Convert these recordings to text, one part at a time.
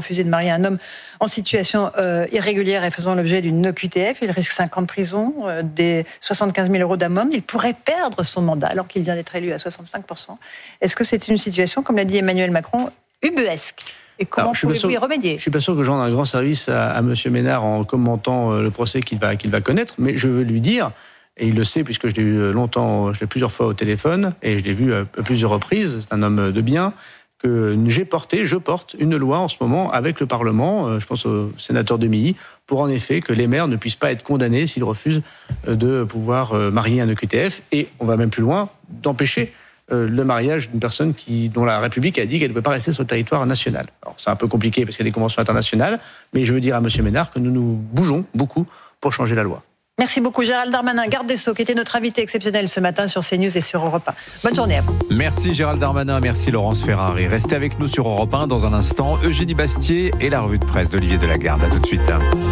refusé de marier un homme en situation irrégulière et faisant l'objet d'une OQTF. Il risque 5 ans de prison, des 75 000 euros d'amende. Il pourrait perdre son mandat alors qu'il vient d'être élu à 65%. Est-ce que c'est une situation, comme l'a dit Emmanuel Macron, ubuesque ? Et comment pouvez-vous y remédier ? Je ne suis pas sûr que je rende un grand service à M. Ménard en commentant le procès qu'il va connaître, mais je veux lui dire, et il le sait puisque je l'ai eu longtemps, je l'ai plusieurs fois au téléphone, et je l'ai vu à plusieurs reprises, c'est un homme de bien, que je porte une loi en ce moment avec le Parlement, je pense au sénateur Demilly, pour en effet que les maires ne puissent pas être condamnés s'ils refusent de pouvoir marier un EQTF, et on va même plus loin, d'empêcher le mariage d'une personne dont la République a dit qu'elle ne peut pas rester sur le territoire national. Alors c'est un peu compliqué parce qu'il y a des conventions internationales, mais je veux dire à M. Ménard que nous bougeons beaucoup pour changer la loi. Merci beaucoup Gérald Darmanin, garde des Sceaux, qui était notre invité exceptionnel ce matin sur CNews et sur Europe 1. Bonne journée à vous. Merci Gérald Darmanin, merci Laurence Ferrari. Restez avec nous sur Europe 1 dans un instant. Eugénie Bastier et la revue de presse d'Olivier Delagarde. À tout de suite.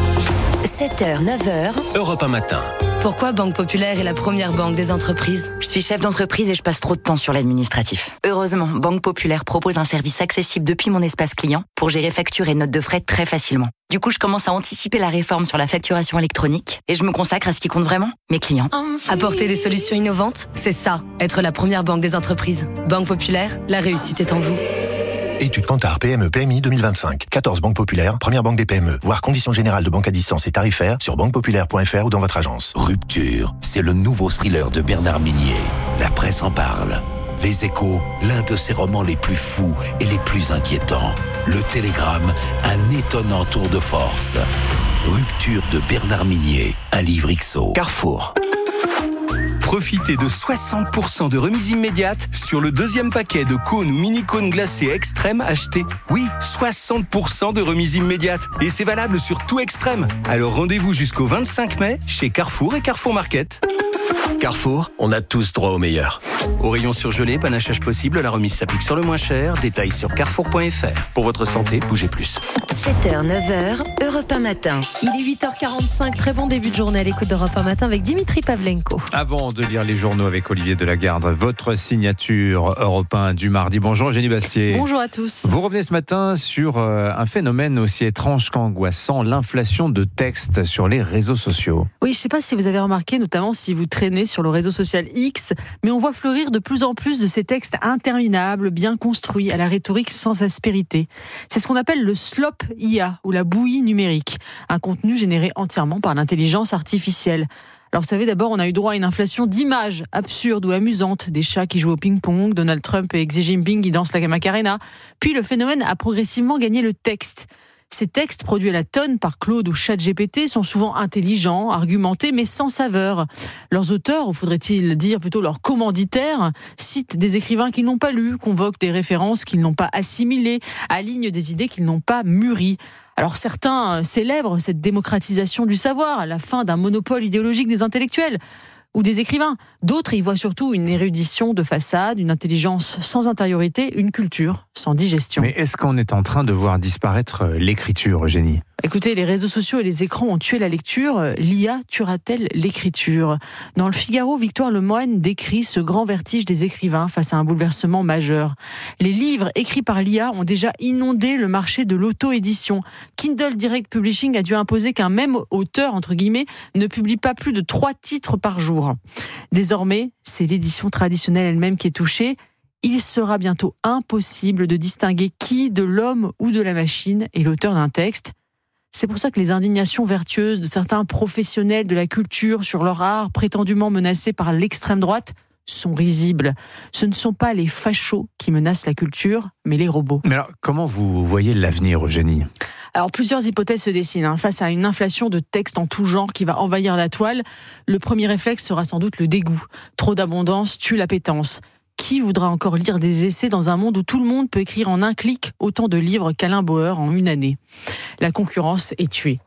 7h, 9h. Europe 1 matin. Pourquoi Banque Populaire est la première banque des entreprises ? Je suis chef d'entreprise et je passe trop de temps sur l'administratif. Heureusement, Banque Populaire propose un service accessible depuis mon espace client pour gérer factures et notes de frais très facilement. Du coup, je commence à anticiper la réforme sur la facturation électronique et je me consacre à ce qui compte vraiment, mes clients. Apporter des solutions innovantes, c'est ça, être la première banque des entreprises. Banque Populaire, la réussite est en vous. Étude Kantar PME PMI 2025. 14 banques populaires, première banque des PME. Voir conditions générales de banque à distance et tarifaires sur banquepopulaire.fr ou dans votre agence. Rupture, c'est le nouveau thriller de Bernard Minier. La presse en parle. Les Échos, l'un de ses romans les plus fous et les plus inquiétants. Le Télégramme, un étonnant tour de force. Rupture de Bernard Minier, un livre XO. Carrefour. Profitez de 60% de remise immédiate sur le deuxième paquet de cônes ou mini-cônes glacés Extrême achetés. Oui, 60% de remise immédiate. Et c'est valable sur tout Extrême. Alors rendez-vous jusqu'au 25 mai chez Carrefour et Carrefour Market. Carrefour, on a tous droit au meilleur. Au rayon surgelé, panachage possible, la remise s'applique sur le moins cher. Détails sur carrefour.fr. Pour votre santé, bougez plus. 7h, 9h, Europe 1 matin. Il est 8h45, très bon début de journée à l'écoute d'Europe 1 matin avec Dimitri Pavlenko. Avant de lire les journaux avec Olivier Delagarde, votre signature Europe 1 du mardi. Bonjour Eugénie Bastier. Bonjour à tous. Vous revenez ce matin sur un phénomène aussi étrange qu'angoissant, l'inflation de textes sur les réseaux sociaux. Oui, je ne sais pas si vous avez remarqué, notamment si vous traînez sur le réseau social X, mais on voit fleurir de plus en plus de ces textes interminables, bien construits, à la rhétorique sans aspérité. C'est ce qu'on appelle le slop IA, ou la bouillie numérique, un contenu généré entièrement par l'intelligence artificielle. Alors vous savez, d'abord, on a eu droit à une inflation d'images absurdes ou amusantes, des chats qui jouent au ping-pong, Donald Trump et Xi Jinping qui dansent la Macarena. Puis le phénomène a progressivement gagné le texte. Ces textes produits à la tonne par Claude ou ChatGPT sont souvent intelligents, argumentés, mais sans saveur. Leurs auteurs, ou faudrait-il dire plutôt leurs commanditaires, citent des écrivains qu'ils n'ont pas lus, convoquent des références qu'ils n'ont pas assimilées, alignent des idées qu'ils n'ont pas mûries. Alors certains célèbrent cette démocratisation du savoir, la fin d'un monopole idéologique des intellectuels ou des écrivains. D'autres y voient surtout une érudition de façade, une intelligence sans intériorité, une culture sans digestion. Mais est-ce qu'on est en train de voir disparaître l'écriture, Eugénie ? Écoutez, les réseaux sociaux et les écrans ont tué la lecture. L'IA tuera-t-elle l'écriture ? Dans le Figaro, Victoire Lemoine décrit ce grand vertige des écrivains face à un bouleversement majeur. Les livres écrits par l'IA ont déjà inondé le marché de l'auto-édition. Kindle Direct Publishing a dû imposer qu'un même auteur, entre guillemets, ne publie pas plus de 3 titres par jour. Désormais, c'est l'édition traditionnelle elle-même qui est touchée. Il sera bientôt impossible de distinguer qui, de l'homme ou de la machine, est l'auteur d'un texte. C'est pour ça que les indignations vertueuses de certains professionnels de la culture sur leur art prétendument menacés par l'extrême droite sont risibles. Ce ne sont pas les fachos qui menacent la culture, mais les robots. Mais alors, comment vous voyez l'avenir, Eugénie ? Alors, plusieurs hypothèses se dessinent. Face à une inflation de textes en tout genre qui va envahir la toile, le premier réflexe sera sans doute le dégoût. Trop d'abondance tue l'appétence. Qui voudra encore lire des essais dans un monde où tout le monde peut écrire en un clic autant de livres qu'Alain Bauer en une année ? La concurrence est tuée.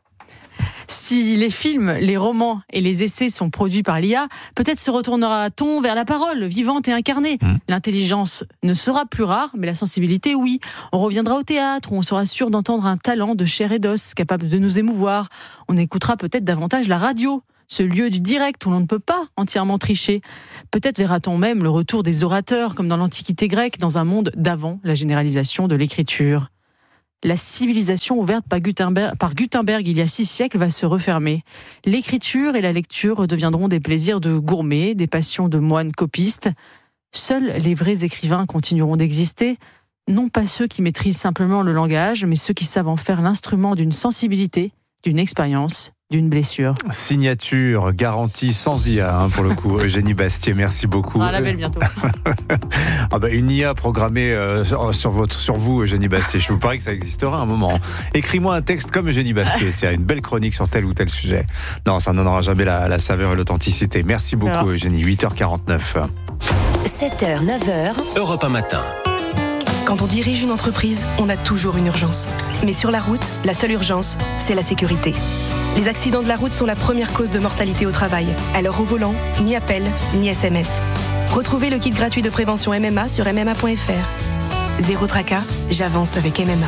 Si les films, les romans et les essais sont produits par l'IA, peut-être se retournera-t-on vers la parole vivante et incarnée. L'intelligence ne sera plus rare, mais la sensibilité, oui. On reviendra au théâtre, où on sera sûr d'entendre un talent de chair et d'os, capable de nous émouvoir. On écoutera peut-être davantage la radio, ce lieu du direct où l'on ne peut pas entièrement tricher. Peut-être verra-t-on même le retour des orateurs, comme dans l'Antiquité grecque, dans un monde d'avant la généralisation de l'écriture. La civilisation ouverte par Gutenberg il y a 6 siècles va se refermer. L'écriture et la lecture deviendront des plaisirs de gourmets, des passions de moines copistes. Seuls les vrais écrivains continueront d'exister, non pas ceux qui maîtrisent simplement le langage, mais ceux qui savent en faire l'instrument d'une sensibilité, d'une expérience, d'une blessure. Signature garantie sans IA, pour le coup. Eugénie Bastier, merci beaucoup. Un label bientôt. Une IA programmée sur vous, Eugénie Bastier. Je vous parie que ça existera un moment. Écris-moi un texte comme Eugénie Bastier. Tiens, une belle chronique sur tel ou tel sujet. Non, ça n'en aura jamais la saveur et l'authenticité. Merci beaucoup, Eugénie. 8h49. 7h, 9h. Europe 1 matin. Quand on dirige une entreprise, on a toujours une urgence. Mais sur la route, la seule urgence, c'est la sécurité. Les accidents de la route sont la première cause de mortalité au travail. Alors au volant, ni appel, ni SMS. Retrouvez le kit gratuit de prévention MMA sur MMA.fr. Zéro tracas, j'avance avec MMA.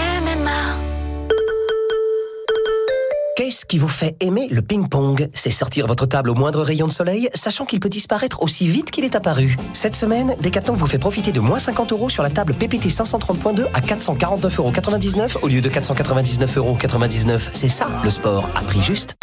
Qu'est-ce qui vous fait aimer le ping-pong ? C'est sortir votre table au moindre rayon de soleil, sachant qu'il peut disparaître aussi vite qu'il est apparu. Cette semaine, Decathlon vous fait profiter de moins 50 € sur la table PPT 530.2 à 449,99 € au lieu de 499,99 €. C'est ça, le sport, à prix juste.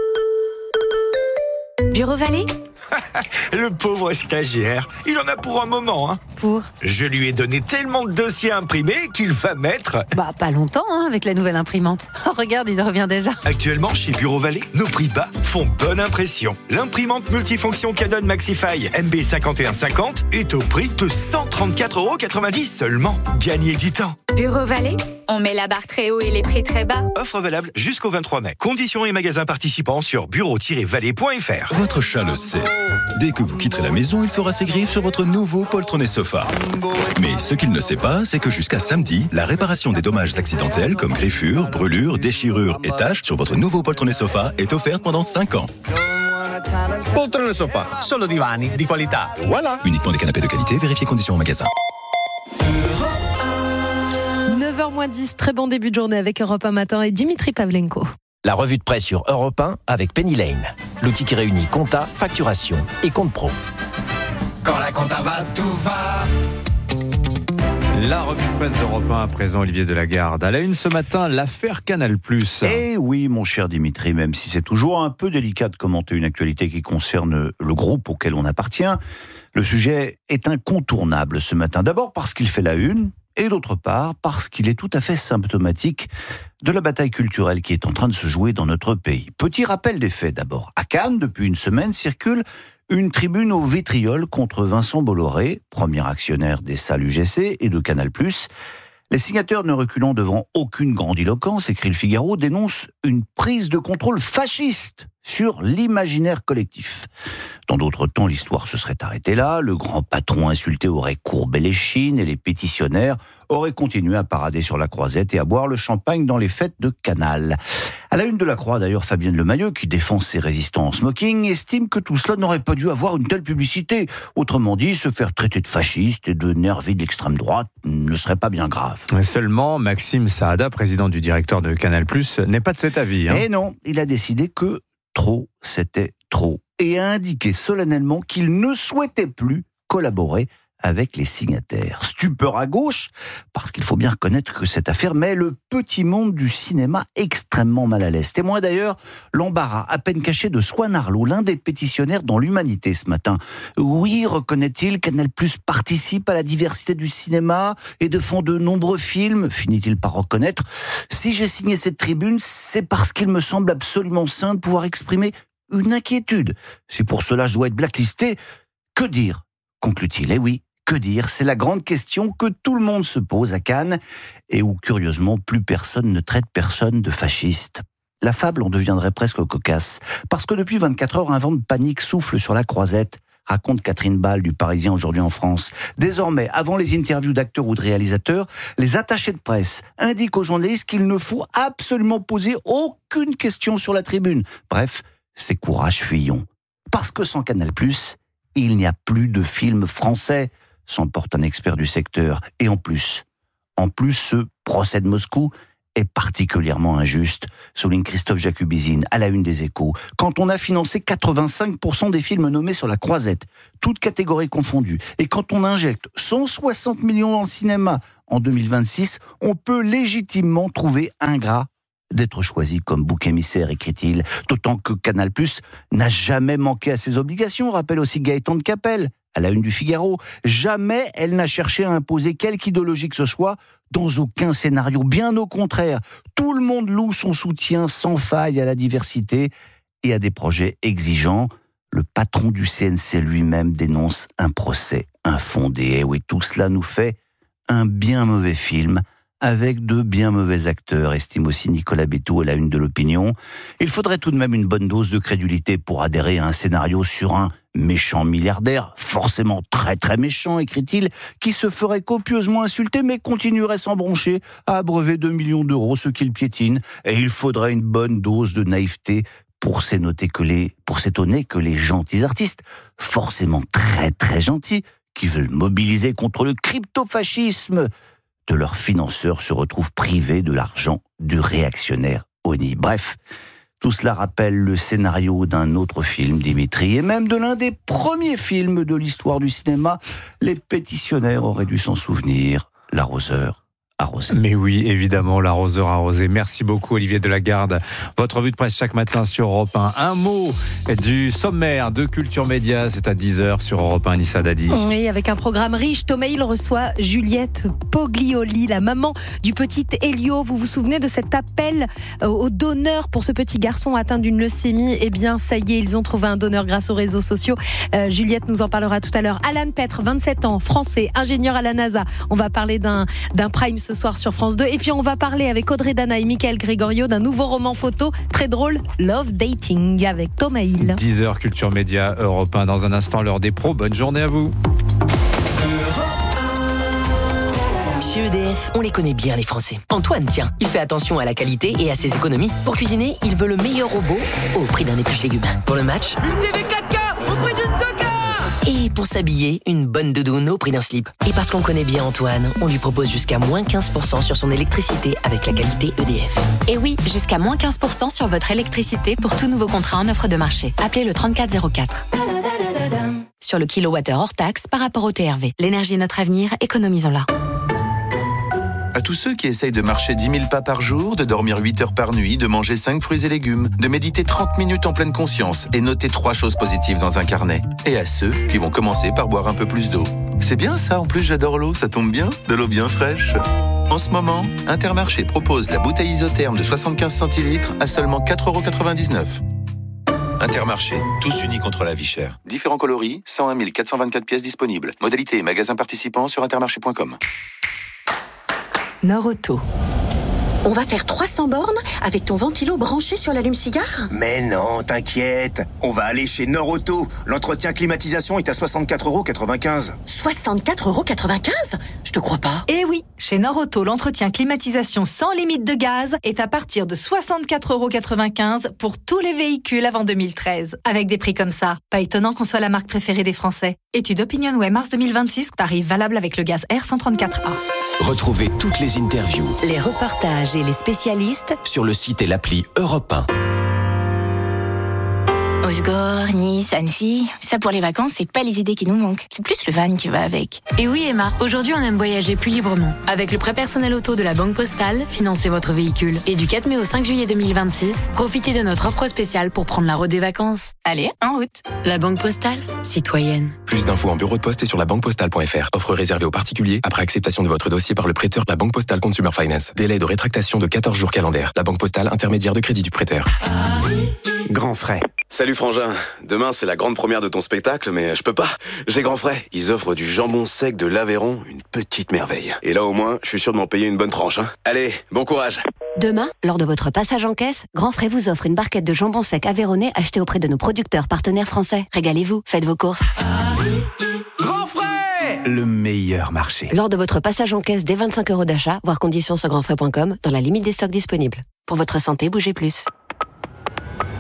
Bureau Vallée ? Le pauvre stagiaire, il en a pour un moment. Pour ? Je lui ai donné tellement de dossiers imprimés qu'il va mettre... Pas longtemps, avec la nouvelle imprimante. Oh, regarde, il revient déjà. Actuellement, chez Bureau Vallée, nos prix bas font bonne impression. L'imprimante multifonction Canon Maxify MB5150 est au prix de 134,90 € seulement. Gagnez du temps. Bureau Vallée, on met la barre très haut et les prix très bas. Offre valable jusqu'au 23 mai. Conditions et magasins participants sur bureau-vallée.fr. Votre chat le sait. Dès que vous quitterez la maison, il fera ses griffes sur votre nouveau poltronnet sofa. Mais ce qu'il ne sait pas, c'est que jusqu'à samedi, la réparation des dommages accidentels comme griffures, brûlures, déchirures et taches sur votre nouveau poltronnet sofa est offerte pendant 5 ans. Poltrone sofa, solo divani di qualità. Voilà. Uniquement des canapés de qualité, vérifiez conditions au magasin. 9h-10, très bon début de journée avec Europe 1 matin et Dimitri Pavlenko. La revue de presse sur Europe 1 avec Penny Lane, l'outil qui réunit compta, facturation et compte pro. Quand la compta va, tout va. La revue de presse d'Europe 1 à présent, Olivier Delagarde. À la une ce matin, l'affaire Canal+. Eh oui, mon cher Dimitri, même si c'est toujours un peu délicat de commenter une actualité qui concerne le groupe auquel on appartient, le sujet est incontournable ce matin. D'abord parce qu'il fait la une, et d'autre part parce qu'il est tout à fait symptomatique de la bataille culturelle qui est en train de se jouer dans notre pays. Petit rappel des faits d'abord. À Cannes, depuis une semaine, circule une tribune au vitriol contre Vincent Bolloré, premier actionnaire des salles UGC et de Canal+. Les signataires, ne reculant devant aucune grandiloquence, écrit le Figaro, dénoncent une prise de contrôle fasciste sur l'imaginaire collectif. Dans d'autres temps, l'histoire se serait arrêtée là, le grand patron insulté aurait courbé les chines et les pétitionnaires auraient continué à parader sur la croisette et à boire le champagne dans les fêtes de Canal. À la une de la Croix, d'ailleurs, Fabienne Lemayeux, qui défend ses résistants en smoking, estime que tout cela n'aurait pas dû avoir une telle publicité. Autrement dit, se faire traiter de fasciste et de nervi de l'extrême droite ne serait pas bien grave. Seulement, Maxime Saada, président du directeur de Canal+, n'est pas de cet avis. Eh non, il a décidé que trop, c'était trop. Et a indiqué solennellement qu'il ne souhaitait plus collaborer avec les signataires. Stupeur à gauche, parce qu'il faut bien reconnaître que cette affaire met le petit monde du cinéma extrêmement mal à l'aise. Témoin d'ailleurs l'embarras à peine caché de Swan Arlo, l'un des pétitionnaires dans l'Humanité ce matin. Oui, reconnaît-il, Canal+ participe à la diversité du cinéma et défend de nombreux films, finit-il par reconnaître. Si j'ai signé cette tribune, c'est parce qu'il me semble absolument sain de pouvoir exprimer une inquiétude. Si pour cela je dois être blacklisté, que dire ? Conclut-il. Eh oui, que dire ? C'est la grande question que tout le monde se pose à Cannes et où, curieusement, plus personne ne traite personne de fasciste. La fable en deviendrait presque cocasse, parce que depuis 24 heures, un vent de panique souffle sur la croisette, raconte Catherine Ball du Parisien aujourd'hui en France. Désormais, avant les interviews d'acteurs ou de réalisateurs, les attachés de presse indiquent aux journalistes qu'il ne faut absolument poser aucune question sur la tribune. Bref, c'est courage fuyons. Parce que sans Canal+, il n'y a plus de films français, s'emporte un expert du secteur. Et en plus, ce procès de Moscou est particulièrement injuste, souligne Christophe Jacubizine à la une des Échos. Quand on a financé 85% des films nommés sur la croisette, toutes catégories confondues, et quand on injecte 160 millions dans le cinéma en 2026, on peut légitimement trouver ingrat d'être choisi comme bouc émissaire, écrit-il. D'autant que Canal+ n'a jamais manqué à ses obligations, rappelle aussi Gaëtan de Capelle, à la une du Figaro. Jamais elle n'a cherché à imposer quelque idéologie que ce soit dans aucun scénario. Bien au contraire, tout le monde loue son soutien sans faille à la diversité et à des projets exigeants. Le patron du CNC lui-même dénonce un procès infondé. Et oui, tout cela nous fait un bien mauvais film avec de bien mauvais acteurs, estime aussi Nicolas Bétou à la une de l'Opinion. Il faudrait tout de même une bonne dose de crédulité pour adhérer à un scénario sur un méchant milliardaire, forcément très très méchant, écrit-il, qui se ferait copieusement insulter mais continuerait sans broncher à abreuver 2 millions d'euros, ce qu'il piétine. Et il faudrait une bonne dose de naïveté pour s'étonner que les gentils artistes, forcément très très gentils, qui veulent mobiliser contre le crypto-fascisme de leurs financeurs, se retrouvent privés de l'argent du réactionnaire Oni. Bref, tout cela rappelle le scénario d'un autre film, Dimitri, et même de l'un des premiers films de l'histoire du cinéma. Les pétitionnaires auraient dû s'en souvenir, L'arroseur arrosé. Mais oui, évidemment, l'arroseur arrosé. Merci beaucoup, Olivier Delagarde. Votre revue de presse chaque matin sur Europe 1. Un mot du sommaire de Culture Média, c'est à 10h sur Europe 1, Anissa Dadi. Oui, avec un programme riche, Thomas Hill reçoit Juliette Poglioli, la maman du petit Elio. Vous vous souvenez de cet appel au donneur pour ce petit garçon atteint d'une leucémie? Eh bien, ça y est, ils ont trouvé un donneur grâce aux réseaux sociaux. Juliette nous en parlera tout à l'heure. Alan Petre, 27 ans, français, ingénieur à la NASA. On va parler d'un prime ce soir sur France 2. Et puis on va parler avec Audrey Dana et Michael Gregorio d'un nouveau roman photo très drôle, Love Dating, avec Thomas Hill. 10h Culture Média, Europe 1. Dans un instant, l'heure des pros. Bonne journée à vous. Chez EDF, on les connaît bien les Français. Antoine, tiens, il fait attention à la qualité et à ses économies. Pour cuisiner, il veut le meilleur robot au prix d'un épluche légumes. Pour le match, une TV 4K au prix d'une 2K. Et pour s'habiller, une bonne doudoune au prix d'un slip. Et parce qu'on connaît bien Antoine, on lui propose jusqu'à moins 15% sur son électricité avec la qualité EDF. Et oui, jusqu'à moins 15% sur votre électricité pour tout nouveau contrat en offre de marché. Appelez le 3404. Sur le kilowattheure hors taxe par rapport au TRV. L'énergie est notre avenir, économisons-la. À tous ceux qui essayent de marcher 10 000 pas par jour, de dormir 8 heures par nuit, de manger 5 fruits et légumes, de méditer 30 minutes en pleine conscience et noter 3 choses positives dans un carnet. Et à ceux qui vont commencer par boire un peu plus d'eau. C'est bien ça, en plus j'adore l'eau, ça tombe bien, de l'eau bien fraîche. En ce moment, Intermarché propose la bouteille isotherme de 75 centilitres à seulement 4,99 €. Intermarché, tous unis contre la vie chère. Différents coloris, 101 424 pièces disponibles. Modalité et magasins participants sur intermarché.com. Norauto. On va faire 300 bornes avec ton ventilo branché sur l'allume-cigare? Mais non, t'inquiète. On va aller chez Norauto. L'entretien climatisation est à 64,95 €. 64,95 €? Je te crois pas. Eh oui, chez Norauto, l'entretien climatisation sans limite de gaz est à partir de 64,95 € pour tous les véhicules avant 2013. Avec des prix comme ça, pas étonnant qu'on soit la marque préférée des Français. Étude OpinionWay mars 2026, tarif valable avec le gaz R134A. Retrouvez toutes les interviews, Les reportages et les spécialistes sur le site et l'appli Europe 1. Osgore, Nice, Annecy, ça pour les vacances, c'est pas les idées qui nous manquent. C'est plus le van qui va avec. Et oui Emma, aujourd'hui on aime voyager plus librement. Avec le prêt personnel auto de la Banque Postale, financez votre véhicule. Et du 4 mai au 5 juillet 2026, profitez de notre offre spéciale pour prendre la route des vacances. Allez, en route. La Banque Postale, citoyenne. Plus d'infos en bureau de poste et sur labanquepostale.fr. Offre réservée aux particuliers après acceptation de votre dossier par le prêteur de la Banque Postale Consumer Finance. Délai de rétractation de 14 jours calendaires. La Banque Postale, intermédiaire de crédit du prêteur. Grand frais. Salut Frangin, demain c'est la grande première de ton spectacle, mais je peux pas, j'ai Grand frais. Ils offrent du jambon sec de l'Aveyron, une petite merveille. Et là au moins, je suis sûr de m'en payer une bonne tranche. Allez, bon courage. Demain, lors de votre passage en caisse, Grand Frais vous offre une barquette de jambon sec aveyronnais achetée auprès de nos producteurs partenaires français. Régalez-vous, faites vos courses. Grand frais, le meilleur marché. Lors de votre passage en caisse dès 25 € d'achat, voir conditions sur grandfrais.com, dans la limite des stocks disponibles. Pour votre santé, bougez plus.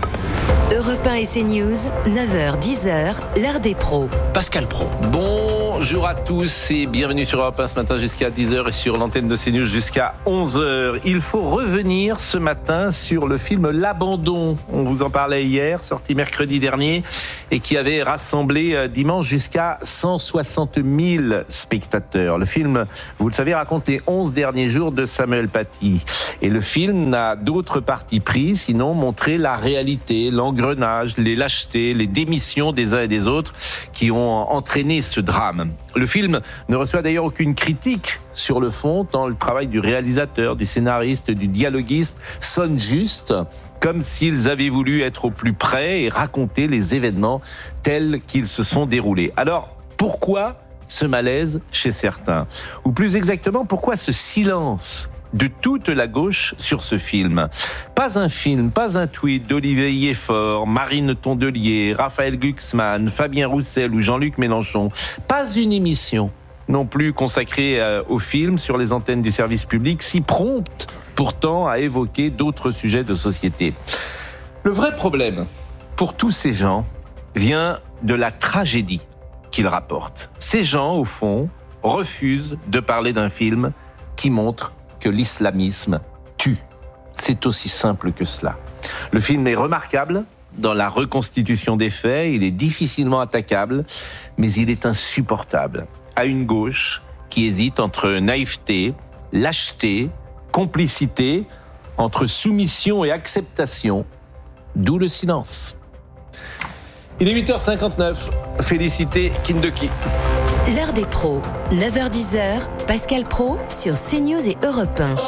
Europe 1 et CNews, 9h, 10h, l'heure des pros. Pascal Pro. Bon, Bonjour à tous et bienvenue sur Europe 1 ce matin jusqu'à 10h et sur l'antenne de CNews jusqu'à 11h. Il faut revenir ce matin sur le film L'Abandon. On vous en parlait hier, sorti mercredi dernier et qui avait rassemblé dimanche jusqu'à 160 000 spectateurs. Le film, vous le savez, raconte les 11 derniers jours de Samuel Paty. Et le film n'a d'autre parti pris sinon montrer la réalité, l'engrenage, les lâchetés, les démissions des uns et des autres qui ont entraîné ce drame. Le film ne reçoit d'ailleurs aucune critique sur le fond, tant le travail du réalisateur, du scénariste, du dialoguiste sonne juste, comme s'ils avaient voulu être au plus près et raconter les événements tels qu'ils se sont déroulés. Alors, pourquoi ce malaise chez certains ? Ou plus exactement, pourquoi ce silence de toute la gauche sur ce film? Pas un film, pas un tweet d'Olivier Yeffort, Marine Tondelier, Raphaël Glucksmann, Fabien Roussel ou Jean-Luc Mélenchon. Pas une émission non plus consacrée au film sur les antennes du service public, si prompte pourtant à évoquer d'autres sujets de société. Le vrai problème pour tous ces gens vient de la tragédie qu'ils rapportent. Ces gens, au fond, refusent de parler d'un film qui montre que l'islamisme tue. C'est aussi simple que cela. Le film est remarquable dans la reconstitution des faits, il est difficilement attaquable, mais il est insupportable à une gauche qui hésite entre naïveté, lâcheté, complicité, entre soumission et acceptation, d'où le silence. Il est 8h59, félicité Kindoki. L'heure des pros, 9h-10h, Pascal Praud sur CNews et Europe 1.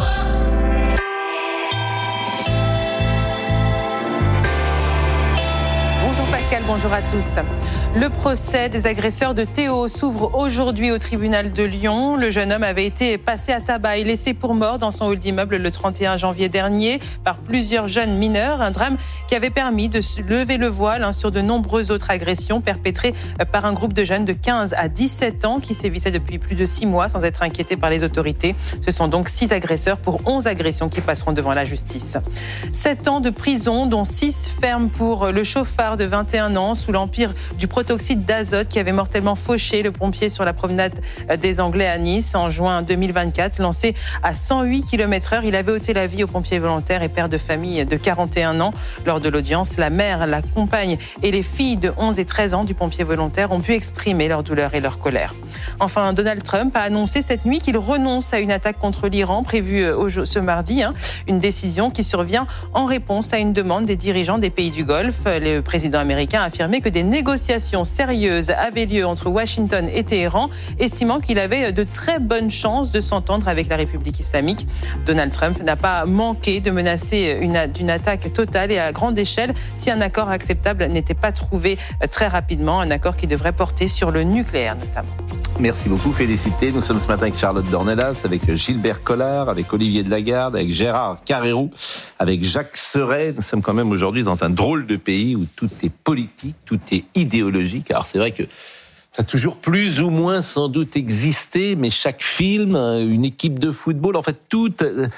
Bonjour à tous. Le procès des agresseurs de Théo s'ouvre aujourd'hui au tribunal de Lyon. Le jeune homme avait été passé à tabac et laissé pour mort dans son hall d'immeuble le 31 janvier dernier par plusieurs jeunes mineurs. Un drame qui avait permis de lever le voile sur de nombreuses autres agressions perpétrées par un groupe de jeunes de 15 à 17 ans qui sévissaient depuis plus de 6 mois sans être inquiétés par les autorités. Ce sont donc 6 agresseurs pour 11 agressions qui passeront devant la justice. 7 ans de prison, dont 6 fermes pour le chauffard de 21 ans sous l'empire du protoxyde d'azote qui avait mortellement fauché le pompier sur la promenade des Anglais à Nice en juin 2024. Lancé à 108 km/h, il avait ôté la vie au pompier volontaire et père de famille de 41 ans. Lors de l'audience, la mère, la compagne et les filles de 11 et 13 ans du pompier volontaire ont pu exprimer leur douleur et leur colère. Enfin, Donald Trump a annoncé cette nuit qu'il renonce à une attaque contre l'Iran prévue ce mardi. Une décision qui survient en réponse à une demande des dirigeants des pays du Golfe. Le président américain a affirmé que des négociations sérieuses avaient lieu entre Washington et Téhéran, estimant qu'il avait de très bonnes chances de s'entendre avec la République islamique. Donald Trump n'a pas manqué de menacer d'une attaque totale et à grande échelle si un accord acceptable n'était pas trouvé très rapidement, un accord qui devrait porter sur le nucléaire notamment. Merci beaucoup, félicité. Nous sommes ce matin avec Charlotte Dornelas, avec Gilbert Collard, avec Olivier Delagarde, avec Gérard Carrérou, avec Jacques Serret. Nous sommes quand même aujourd'hui dans un drôle de pays où tout est politique, tout est idéologique. Alors c'est vrai que ça a toujours plus ou moins sans doute existé, mais chaque film, une équipe de football, en fait tous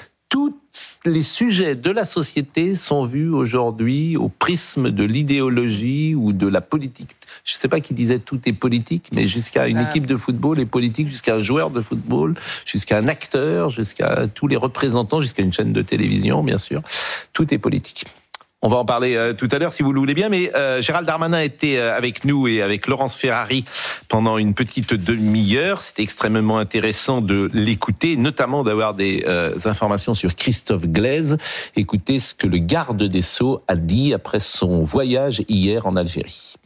les sujets de la société sont vus aujourd'hui au prisme de l'idéologie ou de la politique. Je ne sais pas qui disait tout est politique, mais jusqu'à une équipe de football est politique, jusqu'à un joueur de football, jusqu'à un acteur, jusqu'à tous les représentants, jusqu'à une chaîne de télévision, bien sûr. Tout est politique. On va en parler tout à l'heure si vous le voulez bien, mais Gérald Darmanin était avec nous et avec Laurence Ferrari pendant une petite demi-heure. C'était extrêmement intéressant de l'écouter, notamment d'avoir des informations sur Christophe Glaise. Écoutez ce que le garde des Sceaux a dit après son voyage hier en Algérie.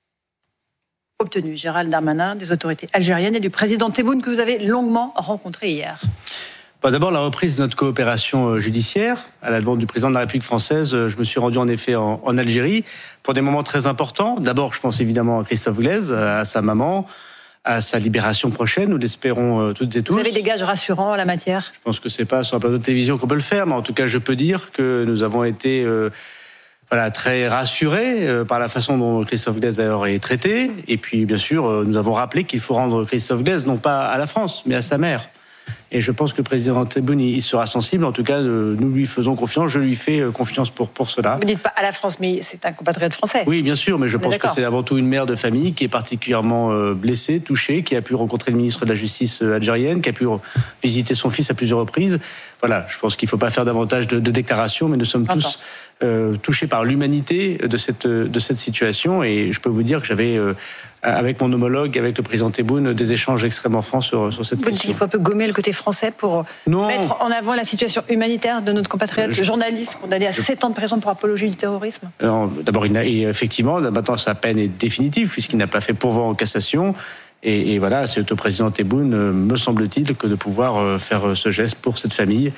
Obtenu Gérald Darmanin des autorités algériennes et du président Tebboune que vous avez longuement rencontré hier. D'abord, la reprise de notre coopération judiciaire. À la demande du président de la République française, je me suis rendu en effet en Algérie pour des moments très importants. D'abord, je pense évidemment à Christophe Glaise, à sa maman, à sa libération prochaine, nous l'espérons toutes et tous. Vous avez des gages rassurants en la matière ? Je pense que c'est pas sur un plateau de télévision qu'on peut le faire, mais en tout cas, je peux dire que nous avons été très rassurés par la façon dont Christophe Glaise d'ailleurs est traité. Et puis, bien sûr, nous avons rappelé qu'il faut rendre Christophe Glaise non pas à la France, mais à sa mère. Et je pense que le président Tebboune, il sera sensible. En tout cas, nous lui faisons confiance. Je lui fais confiance pour cela. Vous dites pas à la France, mais c'est un compatriote français. Oui, bien sûr, mais je pense que c'est avant tout une mère de famille qui est particulièrement blessée, touchée, qui a pu rencontrer le ministre de la Justice algérienne, qui a pu visiter son fils à plusieurs reprises. Voilà, je pense qu'il ne faut pas faire davantage de déclarations, mais nous sommes tous touchés par l'humanité de cette situation. Et je peux vous dire que j'avais, avec mon homologue, avec le président Tebboune, des échanges extrêmement francs sur cette question. Vous dites qu'il faut un peu gommer le côté français pour mettre en avant la situation humanitaire de notre compatriote, le journaliste condamné à 7 ans de prison pour apologie du terrorisme. D'abord, effectivement, maintenant sa peine est définitive puisqu'il n'a pas fait pourvoi en cassation. Et voilà, c'est au président Tebboune, me semble-t-il, que de pouvoir faire ce geste pour cette famille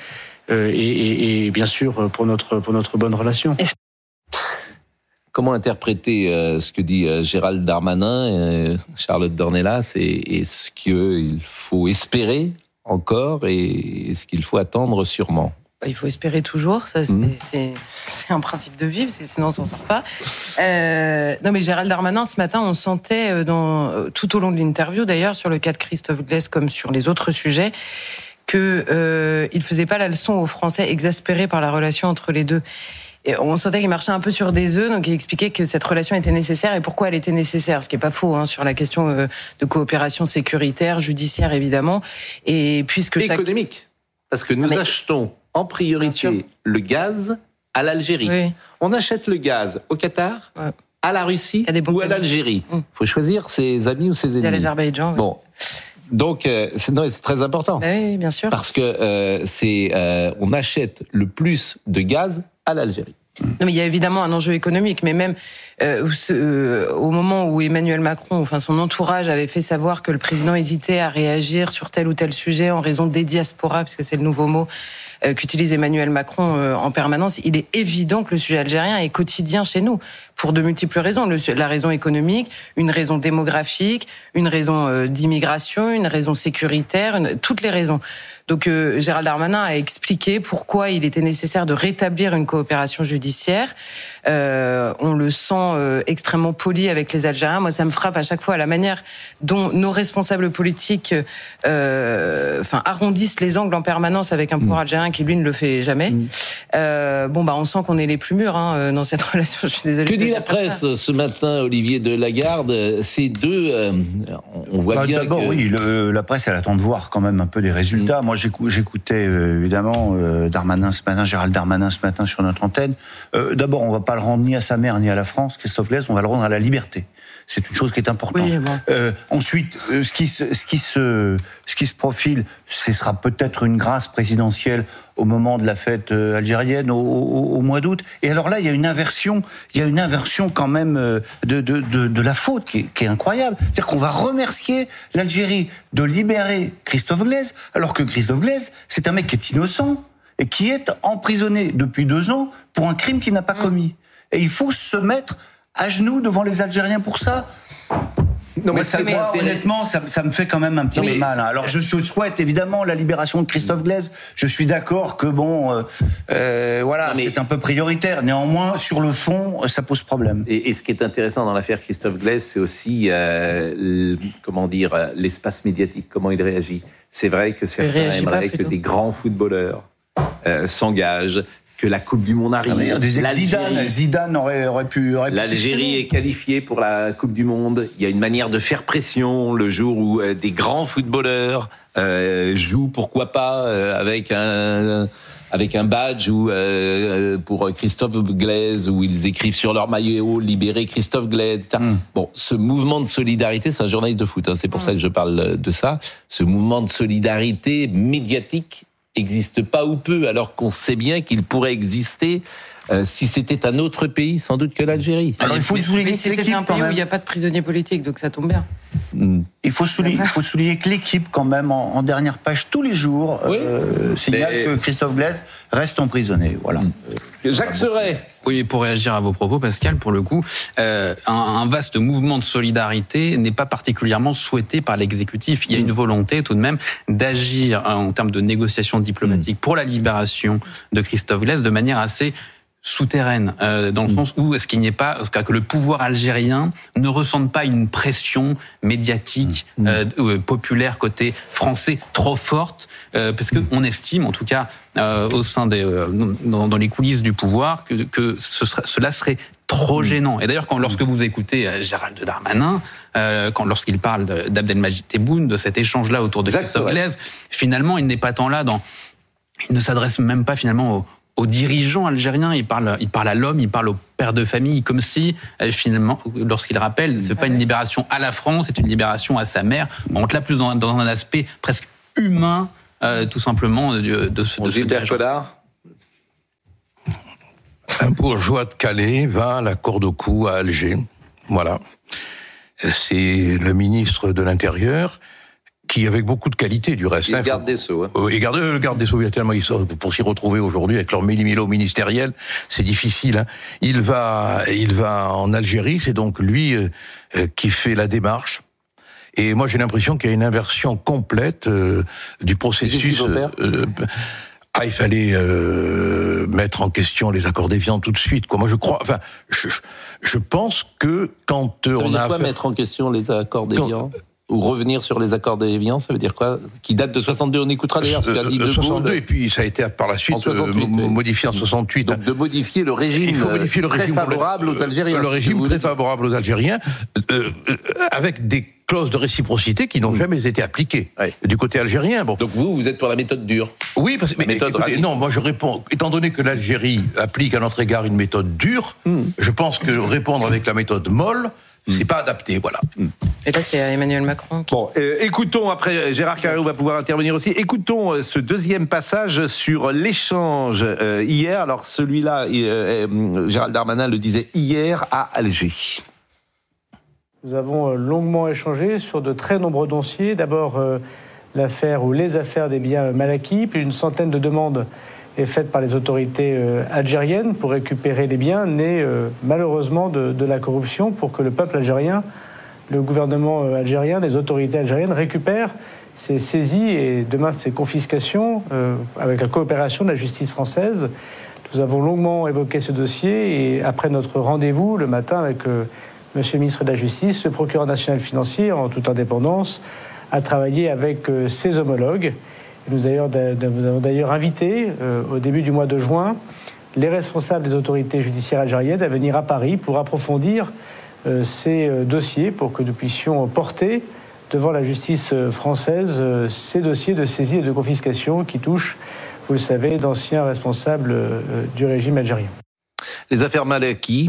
et bien sûr pour notre bonne relation. Comment interpréter ce que dit Gérald Darmanin, Charlotte Dornelas, et ce qu'il faut espérer encore et ce qu'il faut attendre sûrement? Il faut espérer toujours, ça c'est un principe de vie, sinon on s'en sort pas. Non mais Gérald Darmanin, ce matin, on sentait tout au long de l'interview, d'ailleurs, sur le cas de Christophe Glaise comme sur les autres sujets, qu'il faisait pas la leçon aux Français exaspérés par la relation entre les deux. Et on sentait qu'il marchait un peu sur des œufs, donc il expliquait que cette relation était nécessaire et pourquoi elle était nécessaire, ce qui est pas faux sur la question de coopération sécuritaire, judiciaire évidemment, et puisque économique, parce que nous achetons en priorité le gaz à l'Algérie. Oui. On achète le gaz au Qatar, à la Russie ou à l'Algérie. Il faut choisir ses amis ou ses ennemis. Il y a l'Azerbaïdjan. Bon. Donc, c'est très important. Oui, bien sûr. Parce que on achète le plus de gaz à l'Algérie. Non, mais il y a évidemment un enjeu économique, mais même au moment où Emmanuel Macron, enfin son entourage, avait fait savoir que le président hésitait à réagir sur tel ou tel sujet en raison des diasporas, puisque c'est le nouveau mot qu'utilise Emmanuel Macron en permanence, il est évident que le sujet algérien est quotidien chez nous, pour de multiples raisons. La raison économique, une raison démographique, une raison d'immigration, une raison sécuritaire, toutes les raisons. Donc Gérald Darmanin a expliqué pourquoi il était nécessaire de rétablir une coopération judiciaire. On le sent extrêmement poli avec les Algériens. Moi, ça me frappe à chaque fois la manière dont nos responsables politiques arrondissent les angles en permanence avec un pouvoir algérien qui, lui, ne le fait jamais. On sent qu'on est les plus mûrs dans cette relation. Je suis désolée. Que dit la presse ce matin, Olivier de Lagarde? Ces deux, on voit bien d'abord, oui, la presse, elle attend de voir quand même un peu les résultats. Moi, j'écoutais évidemment Gérald Darmanin ce matin sur notre antenne. D'abord, on va pas le rendre ni à sa mère ni à la France, Christophe Glaise, on va le rendre à la liberté. C'est une chose qui est importante. Oui, bon. Ensuite, ce qui se profile, ce sera peut-être une grâce présidentielle au moment de la fête algérienne au mois d'août. Et alors là, il y a une inversion quand même de la faute qui est incroyable. C'est-à-dire qu'on va remercier l'Algérie de libérer Christophe Glaise, alors que Christophe Glaise, c'est un mec qui est innocent et qui est emprisonné depuis 2 ans pour un crime qu'il n'a pas commis. Et il faut se mettre à genoux devant les Algériens pour ça. Non, mais honnêtement, ça me fait quand même un petit peu mal. Alors, je souhaite évidemment la libération de Christophe Glaise. Je suis d'accord que c'est un peu prioritaire. Néanmoins, sur le fond, ça pose problème. Et ce qui est intéressant dans l'affaire Christophe Glaise, c'est aussi, l'espace médiatique, comment il réagit. C'est vrai que certains aimeraient que des grands footballeurs s'engagent, que la Coupe du Monde arrive. Zidane aurait pu. L'Algérie est qualifiée pour la Coupe du Monde. Il y a une manière de faire pression le jour où des grands footballeurs jouent, pourquoi pas, avec un badge ou pour Christophe Glaise, où ils écrivent sur leur maillot libérer Christophe Glaise, etc. Bon, ce mouvement de solidarité, c'est un journaliste de foot, c'est pour ça que je parle de ça. Ce mouvement de solidarité médiatique n'existe pas ou peu, alors qu'on sait bien qu'il pourrait exister si c'était un autre pays, sans doute que l'Algérie. Alors, il faut souligner que c'était un pays où il n'y a pas de prisonniers politiques, donc ça tombe bien. Il faut souligner que l'équipe, quand même, en dernière page, tous les jours, signale que Christophe Glaise reste emprisonné. Voilà. Jacques Serret. Oui, pour réagir à vos propos, Pascal, pour le coup, un vaste mouvement de solidarité n'est pas particulièrement souhaité par l'exécutif. Il y a une volonté tout de même d'agir en termes de négociations diplomatiques pour la libération de Christophe Glaise de manière assez souterraine, dans le sens où est-ce qu'il n'y ait pas, que le pouvoir algérien ne ressente pas une pression médiatique, populaire côté français trop forte, parce que on estime, en tout cas au sein dans les coulisses du pouvoir, que cela serait trop gênant. Et d'ailleurs, lorsque vous écoutez Gérald Darmanin, lorsqu'il parle d'Abdelmajid Tebboune, de cet échange-là autour de Christophe Glaise, finalement, il n'est pas tant là il ne s'adresse même pas finalement aux dirigeants algériens, il parle à l'homme, il parle au père de famille, comme si, finalement, lorsqu'il rappelle, c'est pas une libération à la France, c'est une libération à sa mère. On rentre là plus dans un aspect presque humain, tout simplement, de ce Gilbert Collard. Un bourgeois de Calais va à la corde au cou à Alger. Voilà. C'est le ministre de l'Intérieur qui, avec beaucoup de qualité du reste... Et garde des Sceaux. Et garde des Sceaux, il y a tellement pour s'y retrouver aujourd'hui avec leur méli-mélo ministériel, c'est difficile. Hein. Il va en Algérie, c'est donc lui qui fait la démarche. Et moi, j'ai l'impression qu'il y a une inversion complète du processus. Il fallait mettre en question les accords d'Évian tout de suite. Moi, je pense que quand on a mettre en question les accords d'Évian ou revenir sur les accords d'Évian, ça veut dire quoi? Qui date de 62, on écoutera d'ailleurs ce qu'a dit De Gaulle. 62, et puis ça a été par la suite modifié en 68. Donc de modifier le régime, très favorable aux Algériens. Le régime très favorable aux Algériens, avec des clauses de réciprocité qui n'ont jamais été appliquées du côté algérien. Bon. Donc vous êtes pour la méthode dure? Oui, non, moi je réponds, étant donné que l'Algérie applique à notre égard une méthode dure, je pense que répondre avec la méthode molle, c'est pas adapté, voilà. Et là, c'est Emmanuel Macron. Bon, écoutons, après Gérard Carreau va pouvoir intervenir aussi, écoutons ce deuxième passage sur l'échange hier. Alors celui-là, Gérald Darmanin le disait hier à Alger. Nous avons longuement échangé sur de très nombreux dossiers. D'abord, l'affaire ou les affaires des biens mal acquis, puis une centaine de demandes est faite par les autorités algériennes pour récupérer les biens nés malheureusement de la corruption, pour que le peuple algérien, le gouvernement algérien, les autorités algériennes récupèrent ces saisies et demain ces confiscations avec la coopération de la justice française. Nous avons longuement évoqué ce dossier et après notre rendez-vous le matin avec Monsieur le ministre de la Justice, le procureur national financier, en toute indépendance, a travaillé avec ses homologues. Nous avons d'ailleurs invité, au début du mois de juin, les responsables des autorités judiciaires algériennes à venir à Paris pour approfondir ces dossiers, pour que nous puissions porter devant la justice française ces dossiers de saisie et de confiscation qui touchent, vous le savez, d'anciens responsables du régime algérien. Les affaires mal acquis.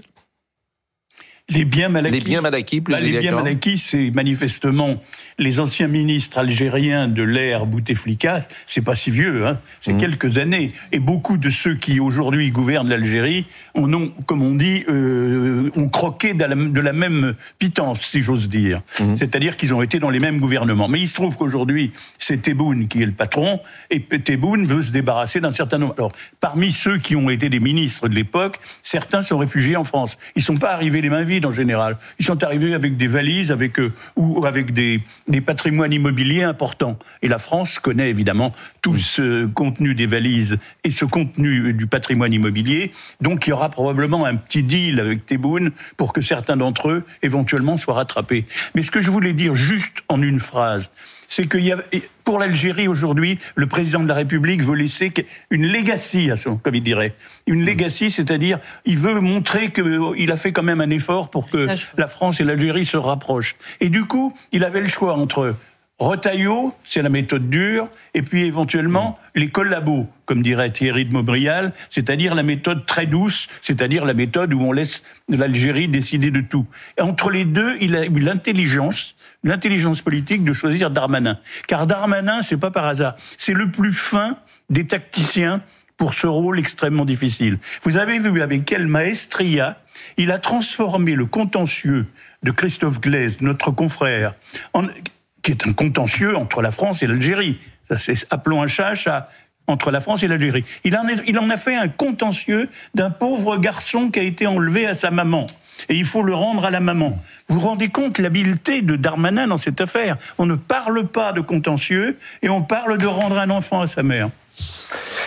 Les biens mal acquis. Les biens mal acquis, plus Les biens mal acquis, c'est manifestement les anciens ministres algériens de l'ère Bouteflika. C'est pas si vieux, hein. C'est quelques années. Et beaucoup de ceux qui aujourd'hui gouvernent l'Algérie ont, comme on dit, ont croqué de la même pitance, si j'ose dire. C'est-à-dire qu'ils ont été dans les mêmes gouvernements. Mais il se trouve qu'aujourd'hui, c'est Tebboune qui est le patron, et Tebboune veut se débarrasser d'un certain nombre. Alors, parmi ceux qui ont été des ministres de l'époque, certains sont réfugiés en France. Ils sont pas arrivés les mains vides en général. Ils sont arrivés avec des valises, ou avec des patrimoines immobiliers importants. Et la France connaît évidemment tout ce contenu des valises et ce contenu du patrimoine immobilier. Donc il y aura probablement un petit deal avec Tebboune pour que certains d'entre eux éventuellement soient rattrapés. Mais ce que je voulais dire juste en une phrase, c'est que pour l'Algérie aujourd'hui, le président de la République veut laisser une legacy, comme il dirait. Une legacy, c'est-à-dire, il veut montrer qu'il a fait quand même un effort pour que la France et l'Algérie se rapprochent. Et du coup, il avait le choix entre Retailleau, c'est la méthode dure, et puis éventuellement les collabos, comme dirait Thierry de Montbrial, c'est-à-dire la méthode très douce, c'est-à-dire la méthode où on laisse l'Algérie décider de tout. Et entre les deux, il a eu l'intelligence politique de choisir Darmanin. Car Darmanin, c'est pas par hasard, c'est le plus fin des tacticiens pour ce rôle extrêmement difficile. Vous avez vu avec quelle maestria il a transformé le contentieux de Christophe Glaise, notre confrère, qui est un contentieux entre la France et l'Algérie. Appelons un chat un chat. Entre la France et l'Algérie. Il en a fait un contentieux d'un pauvre garçon qui a été enlevé à sa maman. Et il faut le rendre à la maman. Vous vous rendez compte l'habileté de Darmanin dans cette affaire? On ne parle pas de contentieux et on parle de rendre un enfant à sa mère.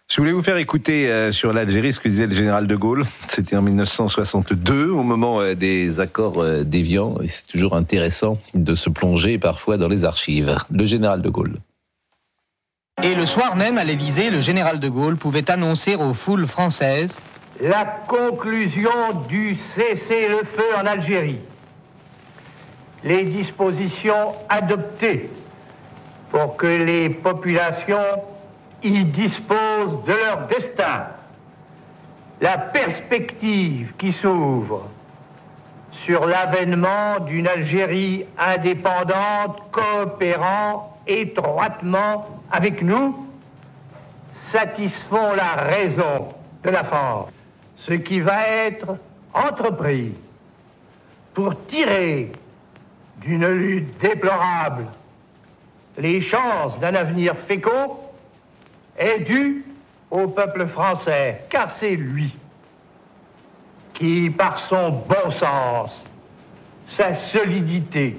Je voulais vous faire écouter sur l'Algérie ce que disait le général de Gaulle. C'était en 1962, au moment des accords d'Évian. Et c'est toujours intéressant de se plonger parfois dans les archives. Le général de Gaulle. Et le soir même, à l'Élysée, le général de Gaulle pouvait annoncer aux foules françaises la conclusion du cessez-le-feu en Algérie. Les dispositions adoptées pour que les populations y disposent de leur destin. La perspective qui s'ouvre sur l'avènement d'une Algérie indépendante, coopérant étroitement avec nous, satisfont la raison de la France. Ce qui va être entrepris pour tirer d'une lutte déplorable les chances d'un avenir fécond est dû au peuple français, car c'est lui qui, par son bon sens, sa solidité,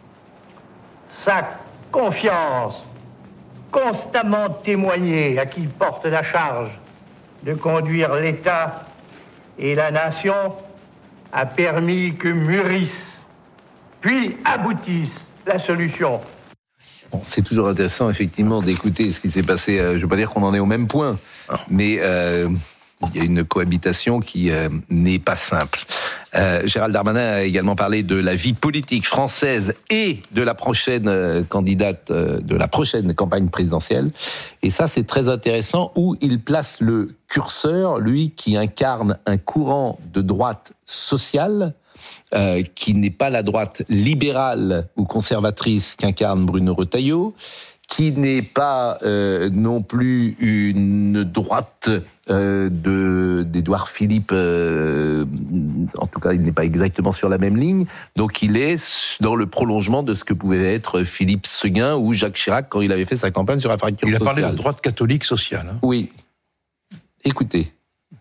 sa confiance, constamment témoignée à qui il porte la charge de conduire l'État et la nation, a permis que mûrisse, puis aboutisse la solution. Bon, c'est toujours intéressant, effectivement, d'écouter ce qui s'est passé. Je ne veux pas dire qu'on en est au même point, mais il y a une cohabitation qui n'est pas simple. Gérald Darmanin a également parlé de la vie politique française et de la prochaine candidate, de la prochaine campagne présidentielle. Et ça, c'est très intéressant, où il place le curseur, lui qui incarne un courant de droite sociale, qui n'est pas la droite libérale ou conservatrice qu'incarne Bruno Retailleau, qui n'est pas non plus une droite d'Édouard Philippe, en tout cas il n'est pas exactement sur la même ligne, donc il est dans le prolongement de ce que pouvait être Philippe Séguin ou Jacques Chirac quand il avait fait sa campagne sur la fracture sociale. Il a parlé de droite catholique sociale. Hein. Oui. Écoutez.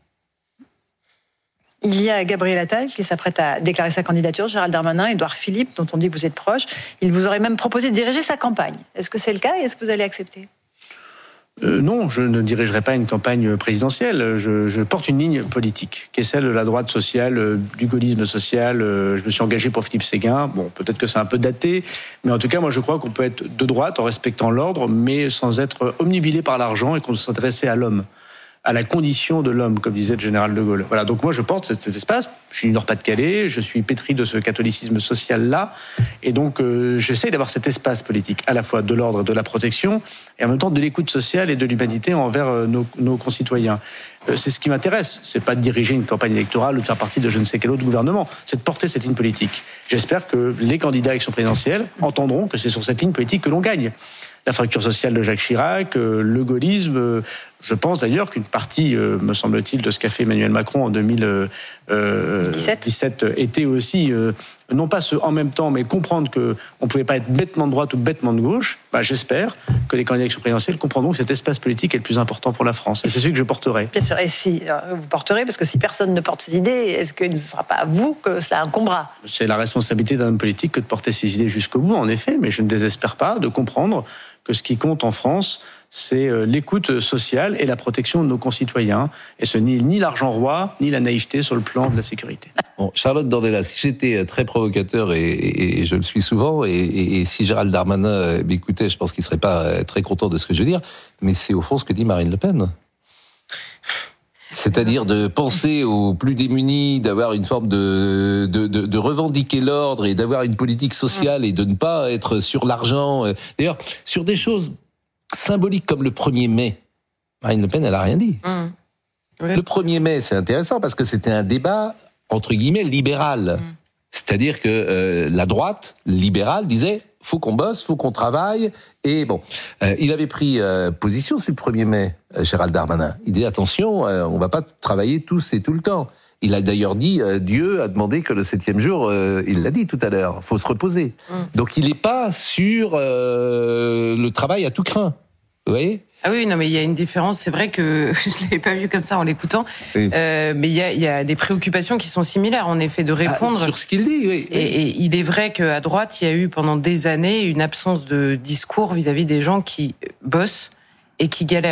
Il y a Gabriel Attal qui s'apprête à déclarer sa candidature, Gérald Darmanin, Édouard Philippe, dont on dit que vous êtes proche. Il vous aurait même proposé de diriger sa campagne. Est-ce que c'est le cas et est-ce que vous allez accepter ? Non, je ne dirigerai pas une campagne présidentielle. Je porte une ligne politique, qui est celle de la droite sociale, du gaullisme social. Je me suis engagé pour Philippe Séguin. Bon, peut-être que c'est un peu daté, mais en tout cas, moi, je crois qu'on peut être de droite en respectant l'ordre, mais sans être omnibilé par l'argent et qu'on s'intéressait à l'homme, à la condition de l'homme, comme disait le général de Gaulle. Voilà, donc moi je porte cet espace, je suis du Nord-Pas-de-Calais, je suis pétri de ce catholicisme social-là, et donc j'essaie d'avoir cet espace politique, à la fois de l'ordre et de la protection, et en même temps de l'écoute sociale et de l'humanité envers nos concitoyens. C'est ce qui m'intéresse, c'est pas de diriger une campagne électorale ou de faire partie de je ne sais quel autre gouvernement, c'est de porter cette ligne politique. J'espère que les candidats à l'élection présidentielle entendront que c'est sur cette ligne politique que l'on gagne. La fracture sociale de Jacques Chirac, le gaullisme. Je pense d'ailleurs qu'une partie, me semble-t-il, de ce qu'a fait Emmanuel Macron en 2017 était aussi, non pas ce en même temps, mais comprendre qu'on ne pouvait pas être bêtement de droite ou bêtement de gauche. J'espère que les candidats à l'élection présidentielle comprendront que cet espace politique est le plus important pour la France. Et c'est celui que je porterai. Bien sûr, et si vous porterez, parce que si personne ne porte ces idées, est-ce que ce ne sera pas à vous que cela incombera ? C'est la responsabilité d'un homme politique que de porter ses idées jusqu'au bout, en effet, mais je ne désespère pas de comprendre que ce qui compte en France, c'est l'écoute sociale et la protection de nos concitoyens. Et ce n'est ni l'argent roi, ni la naïveté sur le plan de la sécurité. Bon, Charlotte Dornelas, si j'étais très provocateur, et je le suis souvent, et si Gérald Darmanin m'écoutait, je pense qu'il ne serait pas très content de ce que je veux dire, mais c'est au fond ce que dit Marine Le Pen. C'est-à-dire de penser aux plus démunis, d'avoir une forme de revendiquer l'ordre et d'avoir une politique sociale et de ne pas être sur l'argent. D'ailleurs, sur des choses symboliques comme le 1er mai, Marine Le Pen, elle n'a rien dit. Oui. Le 1er mai, c'est intéressant parce que c'était un débat, entre guillemets, libéral. C'est-à-dire que la droite libérale disait faut qu'on bosse, faut qu'on travaille. Et bon, il avait pris position sur le 1er mai, Gérald Darmanin. Il dit attention, on va pas travailler tous et tout le temps. Il a d'ailleurs dit, Dieu a demandé que le 7e jour, il l'a dit tout à l'heure, faut se reposer. Donc il n'est pas sur le travail à tout craint. Vous voyez ? Ah oui, non, mais il y a une différence. C'est vrai que je ne l'avais pas vu comme ça en l'écoutant. Oui. Mais il y a des préoccupations qui sont similaires, en effet, de répondre. Sur ce qu'il dit, oui. Et il est vrai qu'à droite, il y a eu pendant des années une absence de discours vis-à-vis des gens qui bossent et qui galèrent.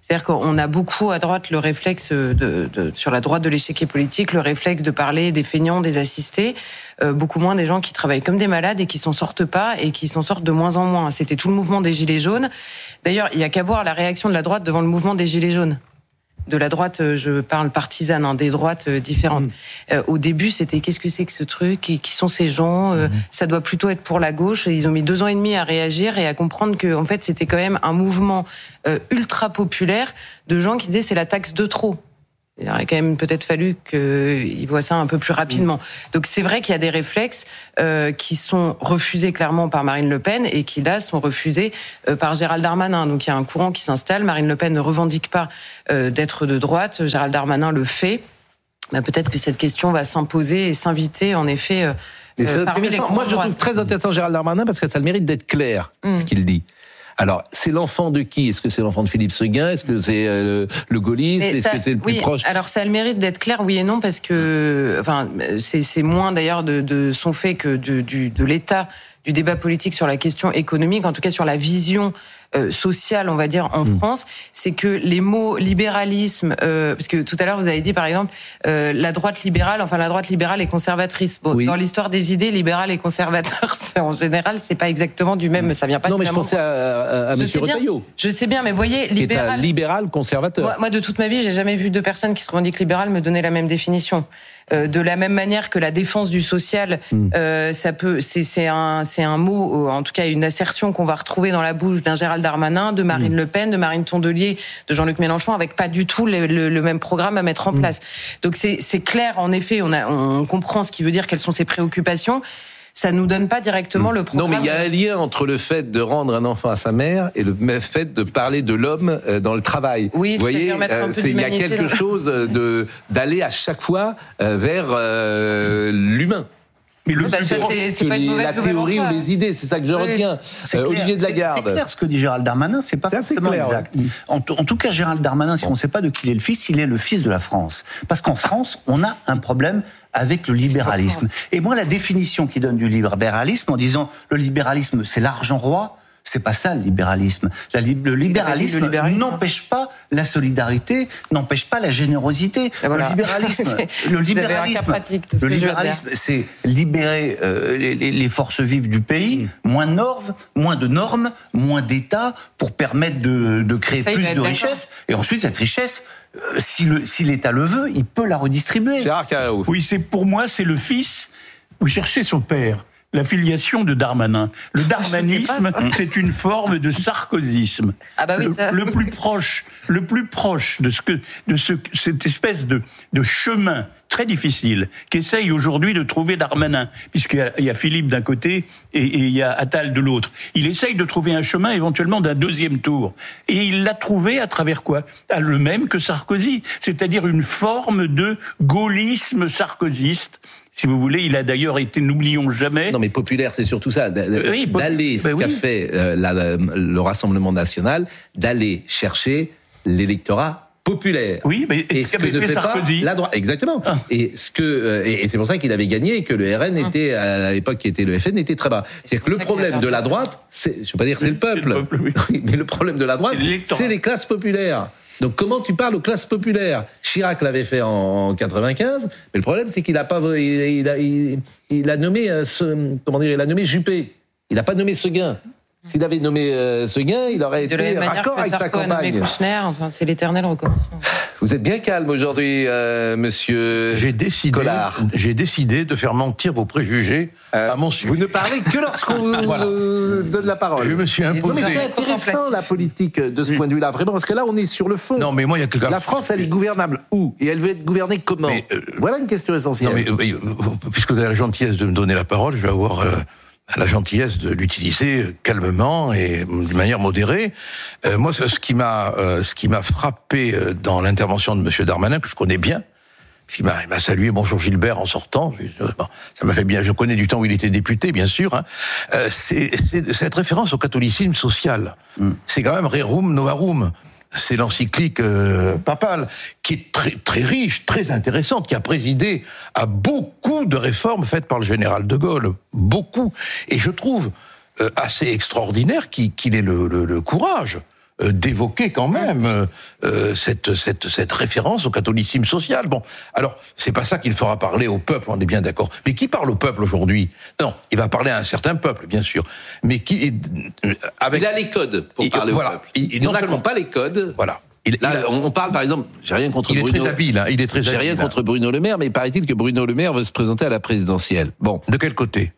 C'est-à-dire qu'on a beaucoup à droite le réflexe sur la droite de l'échiquier politique, le réflexe de parler des feignants, des assistés, beaucoup moins des gens qui travaillent comme des malades et qui s'en sortent pas et qui s'en sortent de moins en moins. C'était tout le mouvement des Gilets jaunes. D'ailleurs, il y a qu'à voir la réaction de la droite devant le mouvement des Gilets jaunes. De la droite, je parle partisane, des droites différentes. Au début, c'était qu'est-ce que c'est que ce truc et qui sont ces gens Ça doit plutôt être pour la gauche. Et ils ont mis 2 ans et demi à réagir et à comprendre que, en fait, c'était quand même un mouvement ultra populaire de gens qui disaient c'est la taxe de trop. Il aurait quand même peut-être fallu qu'ils voient ça un peu plus rapidement. Donc c'est vrai qu'il y a des réflexes qui sont refusés clairement par Marine Le Pen et qui là sont refusés par Gérald Darmanin. Donc il y a un courant qui s'installe. Marine Le Pen ne revendique pas d'être de droite. Gérald Darmanin le fait. Peut-être que cette question va s'imposer et s'inviter en effet parmi les courants. Moi je trouve très intéressant Gérald Darmanin parce que ça a le mérite d'être clair ce qu'il dit. Alors, c'est l'enfant de qui ? Est-ce que c'est l'enfant de Philippe Séguin ? Est-ce que c'est le gaulliste ? Est-ce que c'est le plus proche ? Alors, ça a le mérite d'être clair, oui et non, parce que, c'est moins d'ailleurs de son fait que de l'état du débat politique sur la question économique, en tout cas sur la vision sociale, on va dire, en France, c'est que les mots libéralisme, parce que tout à l'heure vous avez dit par exemple la droite libérale et conservatrice. Bon, dans l'histoire des idées, libéral et conservateur, en général, c'est pas exactement du même, ça vient pas. Non, mais je pensais à Monsieur Retailleau. Je sais bien, mais voyez, libéral conservateur. Moi, de toute ma vie, j'ai jamais vu 2 personnes qui se revendiquent libérales me donner la même définition. De la même manière que la défense du social, c'est un mot, en tout cas une assertion qu'on va retrouver dans la bouche d'un Gérald Darmanin, de Marine Le Pen, de Marine Tondelier, de Jean-Luc Mélenchon, avec pas du tout le même programme à mettre en place. Donc c'est clair, en effet, on comprend ce qui veut dire, quelles sont ses préoccupations. Ça nous donne pas directement le programme. Non, mais il y a un lien entre le fait de rendre un enfant à sa mère et le fait de parler de l'homme dans le travail. Oui, vous voyez, il y a quelque chose d'aller à chaque fois vers l'humain. Mais c'est pas une mauvaise la théorie ou les idées, c'est ça que je retiens. Olivier de Lagarde. C'est clair ce que dit Gérald Darmanin, c'est pas forcément exact. En tout cas, Gérald Darmanin, si on ne sait pas de qui il est le fils, il est le fils de la France. Parce qu'en France, on a un problème avec le libéralisme. Et moi, la définition qu'il donne du libéralisme, en disant le libéralisme, c'est l'argent roi, c'est pas ça le libéralisme. Le libéralisme n'empêche pas la solidarité, n'empêche pas la générosité. Voilà. Le libéralisme, c'est libérer les forces vives du pays, moins de normes, moins d'État, pour permettre de créer plus de richesses. Et ensuite, cette richesse, si l'État le veut, il peut la redistribuer. Oui, pour moi, c'est le fils. Vous cherchez son père. La filiation de Darmanin. Le darmanisme, c'est une forme de sarkozysme. Ah bah oui, le plus proche de cette espèce de chemin très difficile qu'essaye aujourd'hui de trouver Darmanin, puisqu'il y a Philippe d'un côté et il y a Attal de l'autre. Il essaye de trouver un chemin éventuellement d'un 2e tour. Et il l'a trouvé à travers quoi ? Le même que Sarkozy, c'est-à-dire une forme de gaullisme sarkozyste. Si vous voulez, il a d'ailleurs été, n'oublions jamais... Non mais populaire, c'est surtout ça, d'aller, ce qu'a fait le Rassemblement National, d'aller chercher l'électorat populaire. Oui, mais ce qu'avait fait Sarkozy. La droite, exactement. Et c'est pour ça qu'il avait gagné et que le RN était, à l'époque qui était le FN, était très bas. C'est-à-dire que le problème de la droite, je ne veux pas dire que c'est le peuple, mais le problème de la droite, c'est les classes populaires. Donc comment tu parles aux classes populaires ? Chirac l'avait fait en 95, mais le problème c'est qu'il a pas, il a nommé il a nommé Juppé. Il n'a pas nommé Séguin. S'il avait nommé Séguin, il aurait été raccord avec sa campagne. Kouchner, c'est l'éternel recommencement. Vous êtes bien calme aujourd'hui, monsieur Collard. J'ai décidé de faire mentir vos préjugés à mon sujet. Vous ne parlez que lorsqu'on vous donne la parole. Je me suis imposé. Non, mais c'est intéressant la politique de ce point de vue-là, vraiment, parce que là on est sur le fond. Non, mais moi, il y a la France, elle est gouvernable où ? Et elle veut être gouvernée comment ? Voilà une question essentielle. Non, mais puisque vous avez la gentillesse de me donner la parole, je vais avoir la gentillesse de l'utiliser calmement et d'une manière modérée. Moi, ce qui m'a frappé dans l'intervention de Monsieur Darmanin, que je connais bien, il m'a salué bonjour Gilbert en sortant. Ça m'a fait bien. Je connais du temps où il était député, bien sûr. C'est cette référence au catholicisme social. C'est quand même Rerum Novarum. C'est l'encyclique papale qui est très très riche, très intéressante, qui a présidé à beaucoup de réformes faites par le général de Gaulle, beaucoup. Et je trouve assez extraordinaire qu'il ait le courage d'évoquer quand même cette référence au catholicisme social. Bon, alors c'est pas ça qu'il fera parler au peuple, on est bien d'accord. Mais qui parle au peuple aujourd'hui? Non, il va parler à un certain peuple, bien sûr. Mais qui il a les codes pour parler au peuple. Il n'en a pas les codes. Voilà. On parle par exemple, j'ai rien contre Bruno. Il est très habile, hein, J'ai rien contre Bruno Le Maire, mais paraît-il que Bruno Le Maire veut se présenter à la présidentielle. Bon. De quel côté?